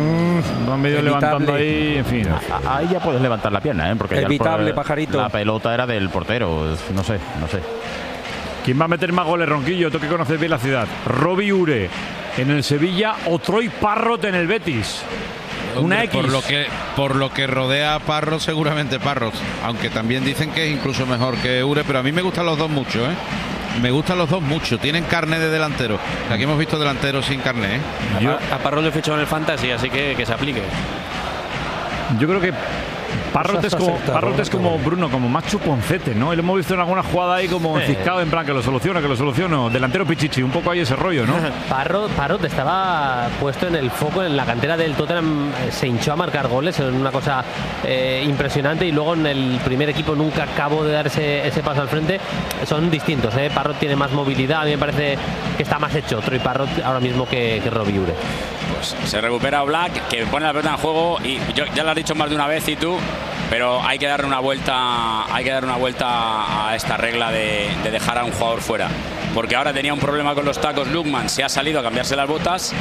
Van medio levantando ahí, en fin. Ahí ya puedes levantar la pierna, porque evitable, pajarito. La pelota era del portero, no sé. ¿Quién va a meter más goles, Ronquillo? Tú que conoces bien la ciudad. ¿Robbie Ure en el Sevilla o Troy Parrott en el Betis? Una X. Por lo que rodea a Parrott, seguramente Parrott. Aunque también dicen que es incluso mejor que Ure, pero a mí me gustan los dos mucho, Me gustan los dos mucho. Tienen carne de delantero. Aquí hemos visto delanteros sin carne, A Parrott le he fichado en el Fantasy, así que se aplique. Yo creo que Parrott es como Bruno, como más chuponcete, ¿no? Y lo hemos visto en alguna jugada ahí como enciscado, en plan que lo soluciono. Delantero pichichi, un poco ahí ese rollo, ¿no? Parrott estaba puesto en el foco en la cantera del Tottenham, se hinchó a marcar goles, es una cosa impresionante, y luego en el primer equipo nunca acabó de dar ese paso al frente. Son distintos, Parrott tiene más movilidad, a mí me parece que está más hecho Troy Parrott ahora mismo que Robbie Ure. Pues se recupera Oblak, que pone la pelota en juego, y ya lo has dicho más de una vez, y tú, pero hay que darle una vuelta a esta regla de dejar a un jugador fuera, porque ahora tenía un problema con los tacos Lukman, se ha salido a cambiarse las botas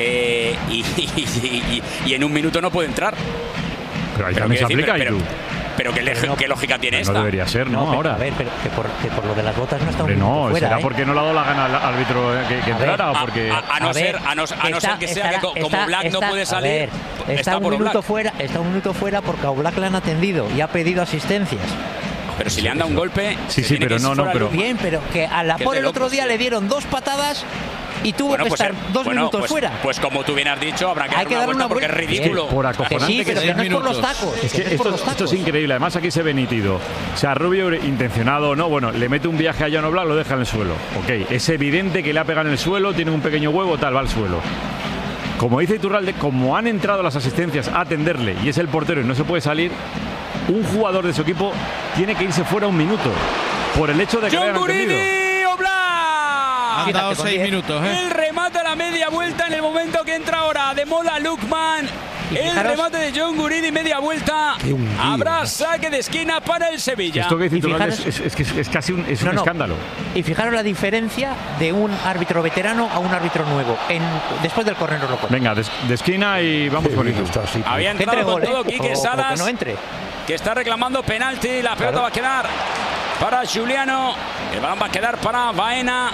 y en un minuto no puede entrar. Pero ahí también se aplica, y tú. Pero ¿qué lógica tiene esta? No debería ser, ¿no? Ahora. A ver, pero que por lo de las botas no está un Hombre, minuto no, fuera, será porque no le ha dado la gana al árbitro que entrara o porque... A no ser que sea que como Black no puede salir, está un minuto fuera porque a Oblak le han atendido y ha pedido asistencias. Pero si le han dado un golpe... Sí, pero no. Bien, pero que a la por el otro día le dieron 2 patadas y tuvo que estar 2 minutos fuera. Pues como tú bien has dicho, habrá que darle una vuelta porque es ridículo. Por acojonante sí, pero que no es por los tacos. Es que esto es increíble. Además, aquí se ve nítido. O sea, Rubio, intencionado o no, bueno, le mete un viaje a Jan Oblak, lo deja en el suelo. Ok, es evidente que le ha pegado en el suelo, tiene un pequeño huevo, tal, va al suelo. Como dice Iturralde, como han entrado las asistencias a atenderle y es el portero y no se puede salir, un jugador de su equipo tiene que irse fuera un minuto por el hecho de que le hayan atendido. Han dado 6 minutos, El remate a la media vuelta en el momento que entra ahora de Mola Lukman. El remate de John Guridi, media vuelta. Habrá saque de esquina para el Sevilla. Esto que dice es casi un escándalo. Y fijaros la diferencia de un árbitro veterano a un árbitro nuevo. Después del córner lo pone. Venga, de esquina y vamos con esto. Había entrado con todo Quique Salas, no entre. Que está reclamando penalti. La pelota va a quedar para Juliano. El balón va a quedar para Baena.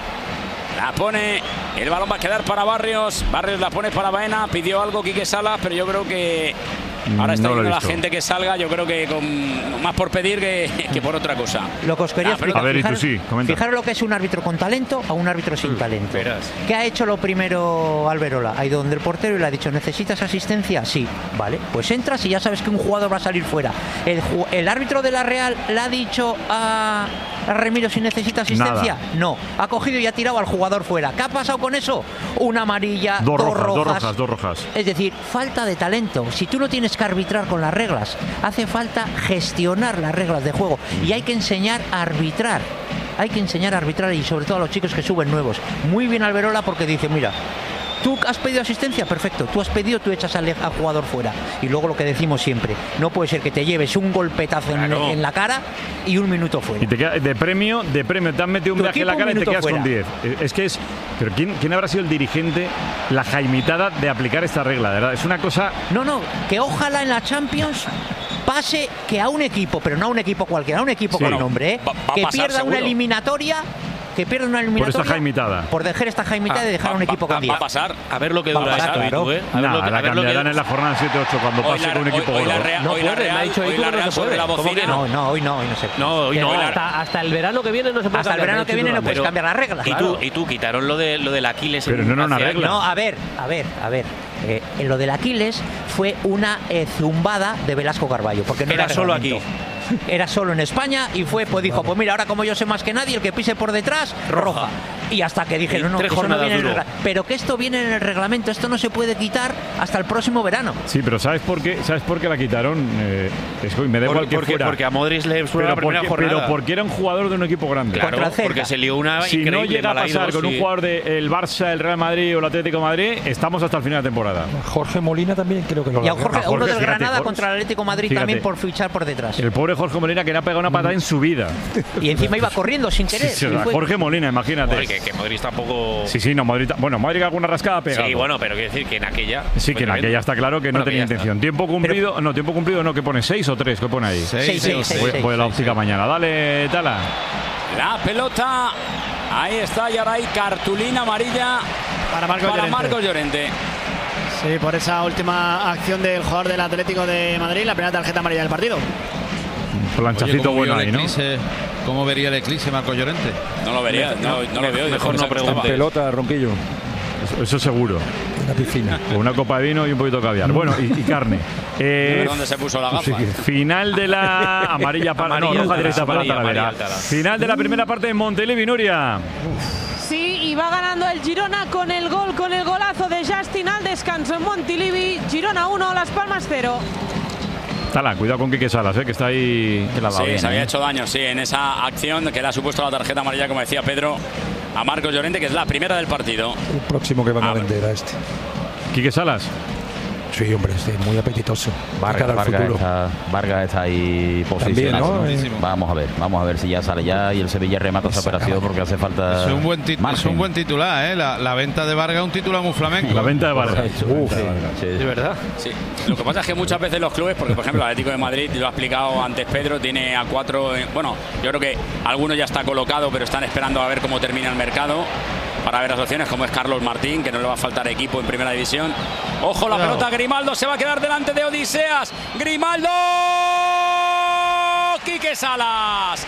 La pone, el balón va a quedar para Barrios. Barrios la pone para Baena. Pidió algo Quique Salas, pero yo creo que ahora está viendo la gente que salga. Yo creo que más por pedir que por otra cosa. Lo que os quería explicar. A ver, y tú sí, comenta. Fijaros lo que es un árbitro con talento a un árbitro sin talento. ¿Qué ha hecho lo primero Alberola? Ha ido donde el portero y le ha dicho: ¿necesitas asistencia? Sí, vale, pues entras y ya sabes que un jugador va a salir fuera. El árbitro de la Real le ha dicho a Remiro si necesita asistencia. Nada. No, ha cogido y ha tirado al jugador fuera. ¿Qué ha pasado con eso? Una amarilla, dos rojas. Es decir, falta de talento. Si tú no tienes que arbitrar con las reglas, hace falta gestionar las reglas de juego y hay que enseñar a arbitrar. Hay que enseñar a arbitrar y sobre todo a los chicos que suben nuevos. Muy bien Alberola porque dice: mira, tú has pedido asistencia, perfecto. Tú has pedido, tú echas al jugador fuera. Y luego lo que decimos siempre: no puede ser que te lleves un golpetazo en la cara y un minuto fuera. Y te queda de premio, te han metido un viaje en la cara y te quedas con 10. Es que es. Pero ¿quién habrá sido el dirigente, la jaimitada de aplicar esta regla? De verdad, es una cosa. No, que ojalá en la Champions pase que a un equipo, pero no a un equipo cualquiera, a un equipo con nombre, que pierda una eliminatoria. Que pierda una eliminatoria por esta jaimitada. Por dejar esta jaimitada y dejar un equipo con 10. Va a pasar. A ver lo que dura esto, claro. La cambiarán en la jornada 7-8 cuando pase con un equipo gordo. Hoy la Real sobre la bocina. No, hoy no se puede. No, hasta el verano que viene no se puede. Hasta el verano que viene no puedes cambiar las reglas. Y tú quitaron lo del Aquiles. Pero no era una regla. No, a ver. Lo del Aquiles fue una zumbada de Velasco Carballo. Porque no era solo aquí. Era solo en España y dijo, pues mira, ahora como yo sé más que nadie, el que pise por detrás, roja. Y hasta que dije, no, eso no viene en el reglamento. Pero que esto viene en el reglamento, esto no se puede quitar hasta el próximo verano. Sí, pero ¿sabes por qué la quitaron? Me da igual que fuera. Porque a Modric le fue la primera jornada. Pero porque era un jugador de un equipo grande. Claro, porque se lió una si increíble. No llega a pasar con un jugador del Barça, el Real Madrid o el Atlético de Madrid, estamos hasta el final de temporada. Jorge Molina también creo que lo y a uno del Granada contra el Atlético de Madrid también por fichar por detrás. El pobre Jorge Molina que le ha pegado una patada en su vida. Y encima iba corriendo sin querer. Jorge Molina, imagínate. Que Modric tampoco. Sí, no, Modric alguna rascada ha pegado. Sí, bueno, pero quiero decir que en aquella. Sí, que en aquella está claro que no tenía intención. Tiempo cumplido, ¿qué pone? ¿6 o 3? ¿Qué pone ahí? 6. Voy a la óptica mañana. Dale, Tala. La pelota. Ahí está, y ahora hay cartulina amarilla para Marcos Llorente. Sí, por esa última acción del jugador del Atlético de Madrid, la primera tarjeta amarilla del partido. Planchacito bueno ahí, ¿no? ¿Cómo vería el eclipse Marcos Llorente? No lo vería, no lo veo. Mejor no pregunte. Pelota, Ronquillo. Eso seguro. Una piscina. Con una copa de vino y un poquito de caviar. Bueno, y carne. ¿Dónde se puso la gafa? Final de la amarilla para roja directa para Talavera. Final de la primera parte de Montilivi, Nuria. Sí, y va ganando el Girona con el golazo de Justin al descanso en Montilivi. Girona 1, Las Palmas 0. Tala, cuidado con Quique Salas, que está ahí. Sí, se había hecho daño, en esa acción que le ha supuesto la tarjeta amarilla, como decía Pedro, a Marcos Llorente, que es la primera del partido. El próximo que van a vender a este. ¿Quique Salas? Sí, hombre, sí, muy apetitoso. Vargas está ahí posicionado. También, ¿no? Vamos a ver si ya sale ya y el Sevilla remata esa operación porque hace falta. Es un buen titular, ¿eh? La venta de Vargas es un titular muy flamenco. La venta de Vargas. ¿De verdad? Sí. Lo que pasa es que muchas veces los clubes, porque por ejemplo el Atlético de Madrid, lo ha explicado antes Pedro, tiene a 4. Bueno, yo creo que alguno ya está colocado, pero están esperando a ver cómo termina el mercado para ver las opciones, como es Carlos Martín, que no le va a faltar equipo en primera división. Ojo, la pelota, Grimaldo se va a quedar delante de Odiseas. Grimaldo, Quique Salas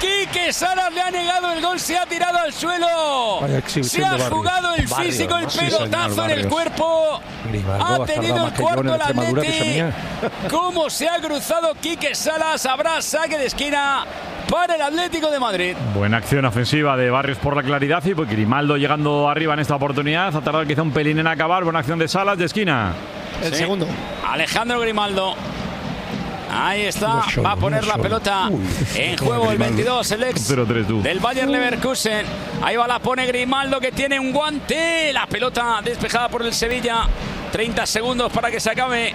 le ha negado el gol, se ha tirado al suelo, se ha jugado el físico, el pelotazo en el cuerpo. Ha tenido el cuarto el Atleti. Cómo se ha cruzado Quique Salas. Habrá saque de esquina para el Atlético de Madrid. Buena acción ofensiva de Barrios por la claridad y pues Grimaldo llegando arriba en esta oportunidad. Ha tardado quizá un pelín en acabar. Buena acción de Salas de esquina. El segundo. Alejandro Grimaldo. Ahí está, va a poner la pelota en juego el 22, el ex del Bayer Leverkusen. Ahí va, la pone Grimaldo, que tiene un guante. La pelota despejada por el Sevilla. 30 segundos para que se acabe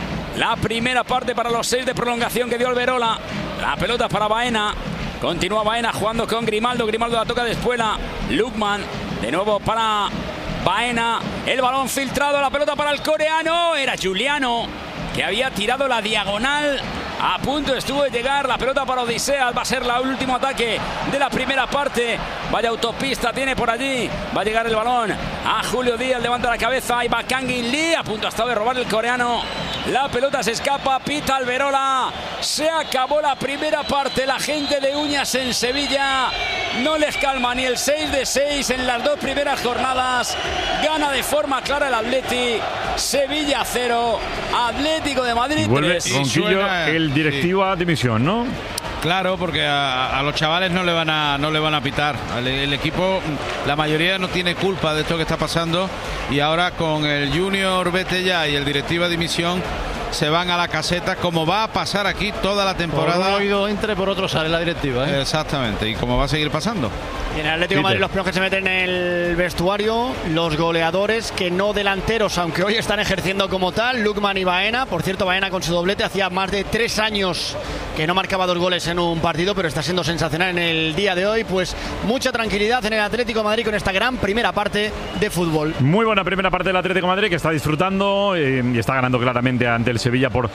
la primera parte para los 6 de prolongación que dio Alberola. La pelota para Baena. Continúa Baena jugando con Grimaldo. Grimaldo la toca de espuela. Lukman de nuevo para Baena. El balón filtrado, la pelota para el coreano. Era Giuliano, que había tirado la diagonal. A punto estuvo de llegar la pelota para Odiseas. Va a ser el último ataque de la primera parte. Vaya autopista tiene por allí. Va a llegar el balón a Julio Díaz. Levanta la cabeza. Ahí va Kangin Lee. A punto ha estado de robar el coreano. La pelota se escapa. Pita Alberola. Se acabó la primera parte. La gente de Uñas en Sevilla no les calma ni el 6 de 6 en las 2 primeras jornadas. Gana de forma clara el Atleti. Sevilla 0. Atlético de Madrid 3. Vuelve Ronquillo, el directivo a dimisión, ¿no? Claro, porque a los chavales no le van a pitar. El equipo, la mayoría no tiene culpa de esto que está pasando, y ahora con el Junior vete ya y el directivo a dimisión se van a la caseta, como va a pasar aquí toda la temporada. Por un oído entre, por otro sale la directiva, ¿eh? Exactamente, y como va a seguir pasando. Y en el Atlético de Madrid los primeros que se meten en el vestuario, los goleadores, que no delanteros, aunque hoy están ejerciendo como tal, Lukman y Baena. Por cierto, Baena con su doblete, hacía más de 3 años que no marcaba 2 goles en un partido, pero está siendo sensacional en el día de hoy. Pues mucha tranquilidad en el Atlético de Madrid con esta gran primera parte de fútbol. Muy buena primera parte del Atlético de Madrid, que está disfrutando y está ganando claramente ante el Sevilla por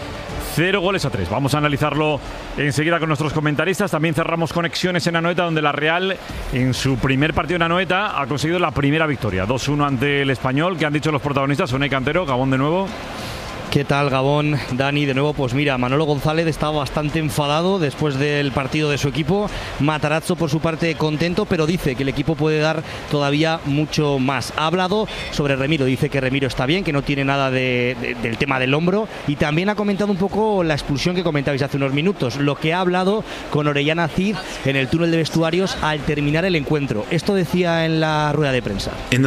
0-3. Vamos a analizarlo enseguida con nuestros comentaristas. También cerramos conexiones en Anoeta, donde la Real en su primer partido en Anoeta ha conseguido la primera victoria, 2-1 ante el Español. ¿Qué han dicho los protagonistas? Unai Cantero, Gabón de nuevo. ¿Qué tal, Gabón? Dani, de nuevo, pues mira, Manolo González estaba bastante enfadado después del partido de su equipo. Matarazzo, por su parte, contento, pero dice que el equipo puede dar todavía mucho más. Ha hablado sobre Remiro, dice que Remiro está bien, que no tiene nada del tema del hombro, y también ha comentado un poco la expulsión que comentabais hace unos minutos, lo que ha hablado con Orellana Cid en el túnel de vestuarios al terminar el encuentro. Esto decía en la rueda de prensa. En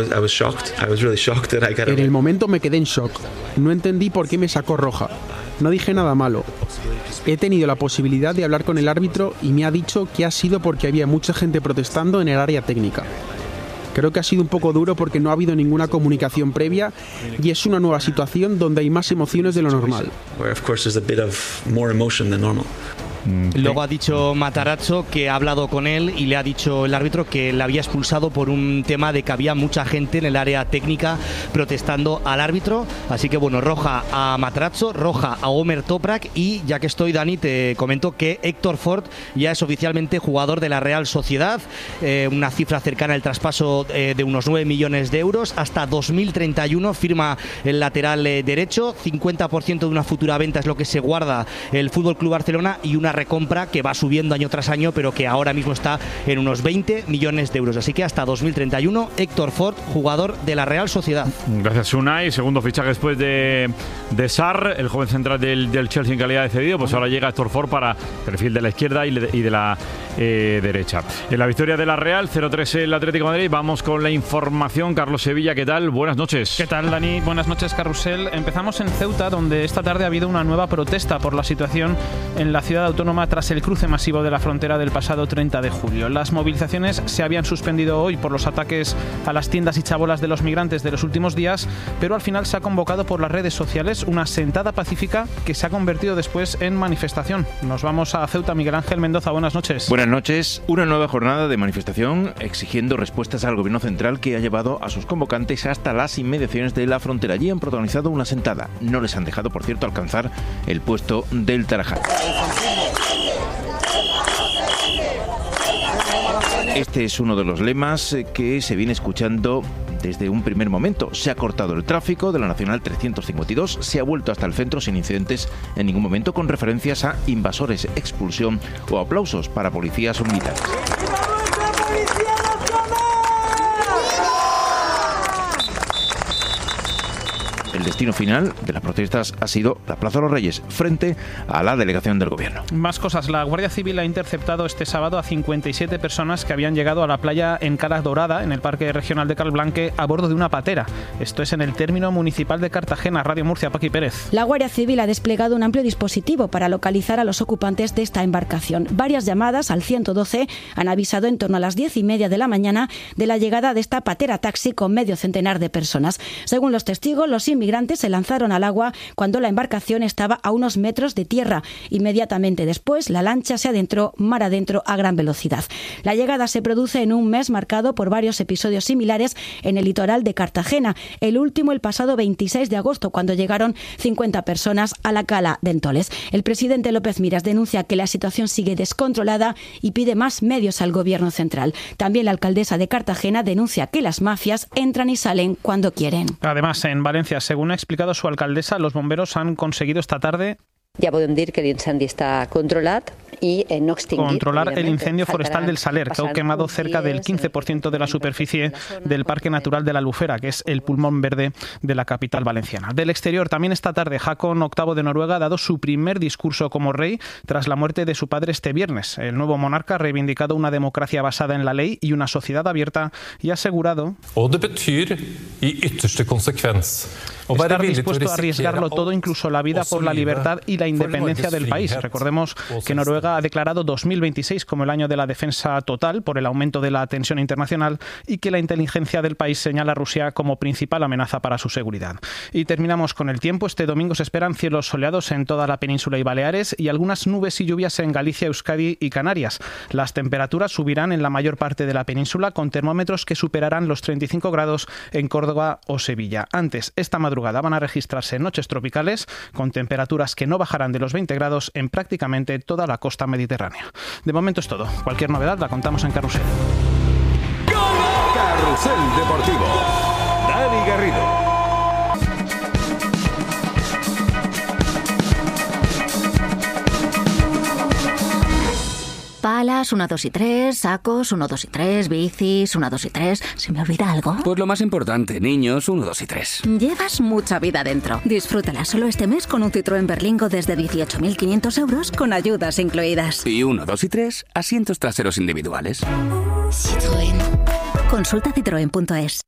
el momento me quedé en shock. No entendí por qué me sacó roja. No dije nada malo. He tenido la posibilidad de hablar con el árbitro y me ha dicho que ha sido porque había mucha gente protestando en el área técnica. Creo que ha sido un poco duro porque no ha habido ninguna comunicación previa y es una nueva situación donde hay más emociones de lo normal. Luego ha dicho Matarazzo que ha hablado con él y le ha dicho el árbitro que le había expulsado por un tema de que había mucha gente en el área técnica protestando al árbitro. Así que bueno, roja a Matarazzo, roja a Omer Toprak, y ya que estoy, Dani, te comento que Héctor Ford ya es oficialmente jugador de la Real Sociedad, una cifra cercana al traspaso de unos 9 millones de euros. Hasta 2031 firma el lateral derecho, 50% de una futura venta es lo que se guarda el FC Barcelona, y una recompra que va subiendo año tras año, pero que ahora mismo está en unos 20 millones de euros. Así que hasta 2031, Héctor Ford, jugador de la Real Sociedad. Gracias, Unai. Segundo fichaje después de Sarr, el joven central del Chelsea en calidad de cedido. Pues ahora llega Héctor Ford para perfil de la izquierda y de la derecha. En la victoria de la Real, 0-3 el Atlético de Madrid. Vamos con la información. Carlos Sevilla, ¿qué tal? Buenas noches. ¿Qué tal, Dani? Buenas noches, Carrusel. Empezamos en Ceuta, donde esta tarde ha habido una nueva protesta por la situación en la ciudad autónoma autónoma tras el cruce masivo de la frontera del pasado 30 de julio. Las movilizaciones se habían suspendido hoy por los ataques a las tiendas y chabolas de los migrantes de los últimos días, pero al final se ha convocado por las redes sociales una sentada pacífica que se ha convertido después en manifestación. Nos vamos a Ceuta. Miguel Ángel Mendoza, buenas noches. Buenas noches. Una nueva jornada de manifestación exigiendo respuestas al gobierno central que ha llevado a sus convocantes hasta las inmediaciones de la frontera. Allí han protagonizado una sentada. No les han dejado, por cierto, alcanzar el puesto del Tarajal. Este es uno de los lemas que se viene escuchando desde un primer momento. Se ha cortado el tráfico de la Nacional 352, se ha vuelto hasta el centro sin incidentes en ningún momento, con referencias a invasores, expulsión o aplausos para policías o militares. El destino final de las protestas ha sido la Plaza de los Reyes, frente a la delegación del gobierno. Más cosas. La Guardia Civil ha interceptado este sábado a 57 personas que habían llegado a la playa en Cala Dorada, en el Parque Regional de Calblanque, a bordo de una patera. Esto es en el término municipal de Cartagena. Radio Murcia, Paqui Pérez. La Guardia Civil ha desplegado un amplio dispositivo para localizar a los ocupantes de esta embarcación. Varias llamadas al 112 han avisado en torno a las 10:30 de la mañana de la llegada de esta patera taxi con medio centenar de personas. Según los testigos, los inmigrantes se lanzaron al agua cuando la embarcación estaba a unos metros de tierra. Inmediatamente después, la lancha se adentró mar adentro a gran velocidad. La llegada se produce en un mes marcado por varios episodios similares en el litoral de Cartagena. El último el pasado 26 de agosto, cuando llegaron 50 personas a la cala de Entoles. El presidente López Miras denuncia que la situación sigue descontrolada y pide más medios al gobierno central. También la alcaldesa de Cartagena denuncia que las mafias entran y salen cuando quieren. Además, en Valencia, según ha explicado su alcaldesa, los bomberos han conseguido esta tarde ja podem dir que l'incendi està controlat y no extinguit. Controlar el incendio forestal del Saler, que ha quemado cerca del 15% de la superficie del Parque Natural de la Albufera, que es el pulmón verde de la capital valenciana. Del exterior, también esta tarde, Haakon VIII de Noruega ha dado su primer discurso como rey tras la muerte de su padre este viernes. El nuevo monarca ha reivindicado una democracia basada en la ley y una sociedad abierta y ha asegurado estar dispuesto a arriesgarlo todo, incluso la vida, por la libertad y la independencia del país. Recordemos que Noruega ha declarado 2026 como el año de la defensa total por el aumento de la tensión internacional y que la inteligencia del país señala a Rusia como principal amenaza para su seguridad. Y terminamos con el tiempo. Este domingo se esperan cielos soleados en toda la península y Baleares y algunas nubes y lluvias en Galicia, Euskadi y Canarias. Las temperaturas subirán en la mayor parte de la península, con termómetros que superarán los 35 grados en Córdoba o Sevilla. Antes, esta madrugada van a registrarse noches tropicales con temperaturas que no bajarán de los 20 grados en prácticamente toda la costa mediterránea. De momento es todo. Cualquier novedad la contamos en Carrusel. Carrusel Deportivo. Dani Garrido. Palas, 1, 2 y 3, sacos, 1, 2 y 3, bicis, 1, 2 y 3. ¿Se me olvida algo? Pues lo más importante, niños, 1, 2 y 3. Llevas mucha vida dentro. Disfrútala solo este mes con un Citroën Berlingo desde 18.500 euros con ayudas incluidas. Y 1, 2 y 3, asientos traseros individuales. Citroën. Consulta citroen.es.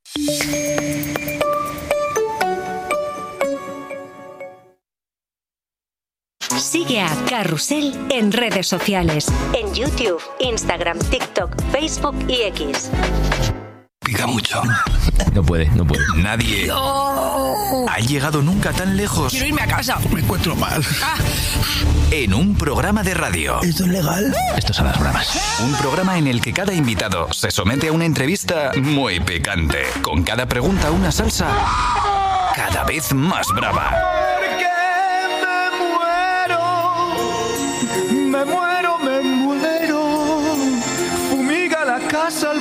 Sigue a Carrusel en redes sociales. En YouTube, Instagram, TikTok, Facebook y X. Pica mucho. No puede. Nadie ha llegado nunca tan lejos. Quiero irme a casa. Me encuentro mal. En un programa de radio. ¿Esto es legal? Estos son las bromas. Un programa en el que cada invitado se somete a una entrevista muy picante. Con cada pregunta una salsa cada vez más brava. Me muero. Fumiga la casa al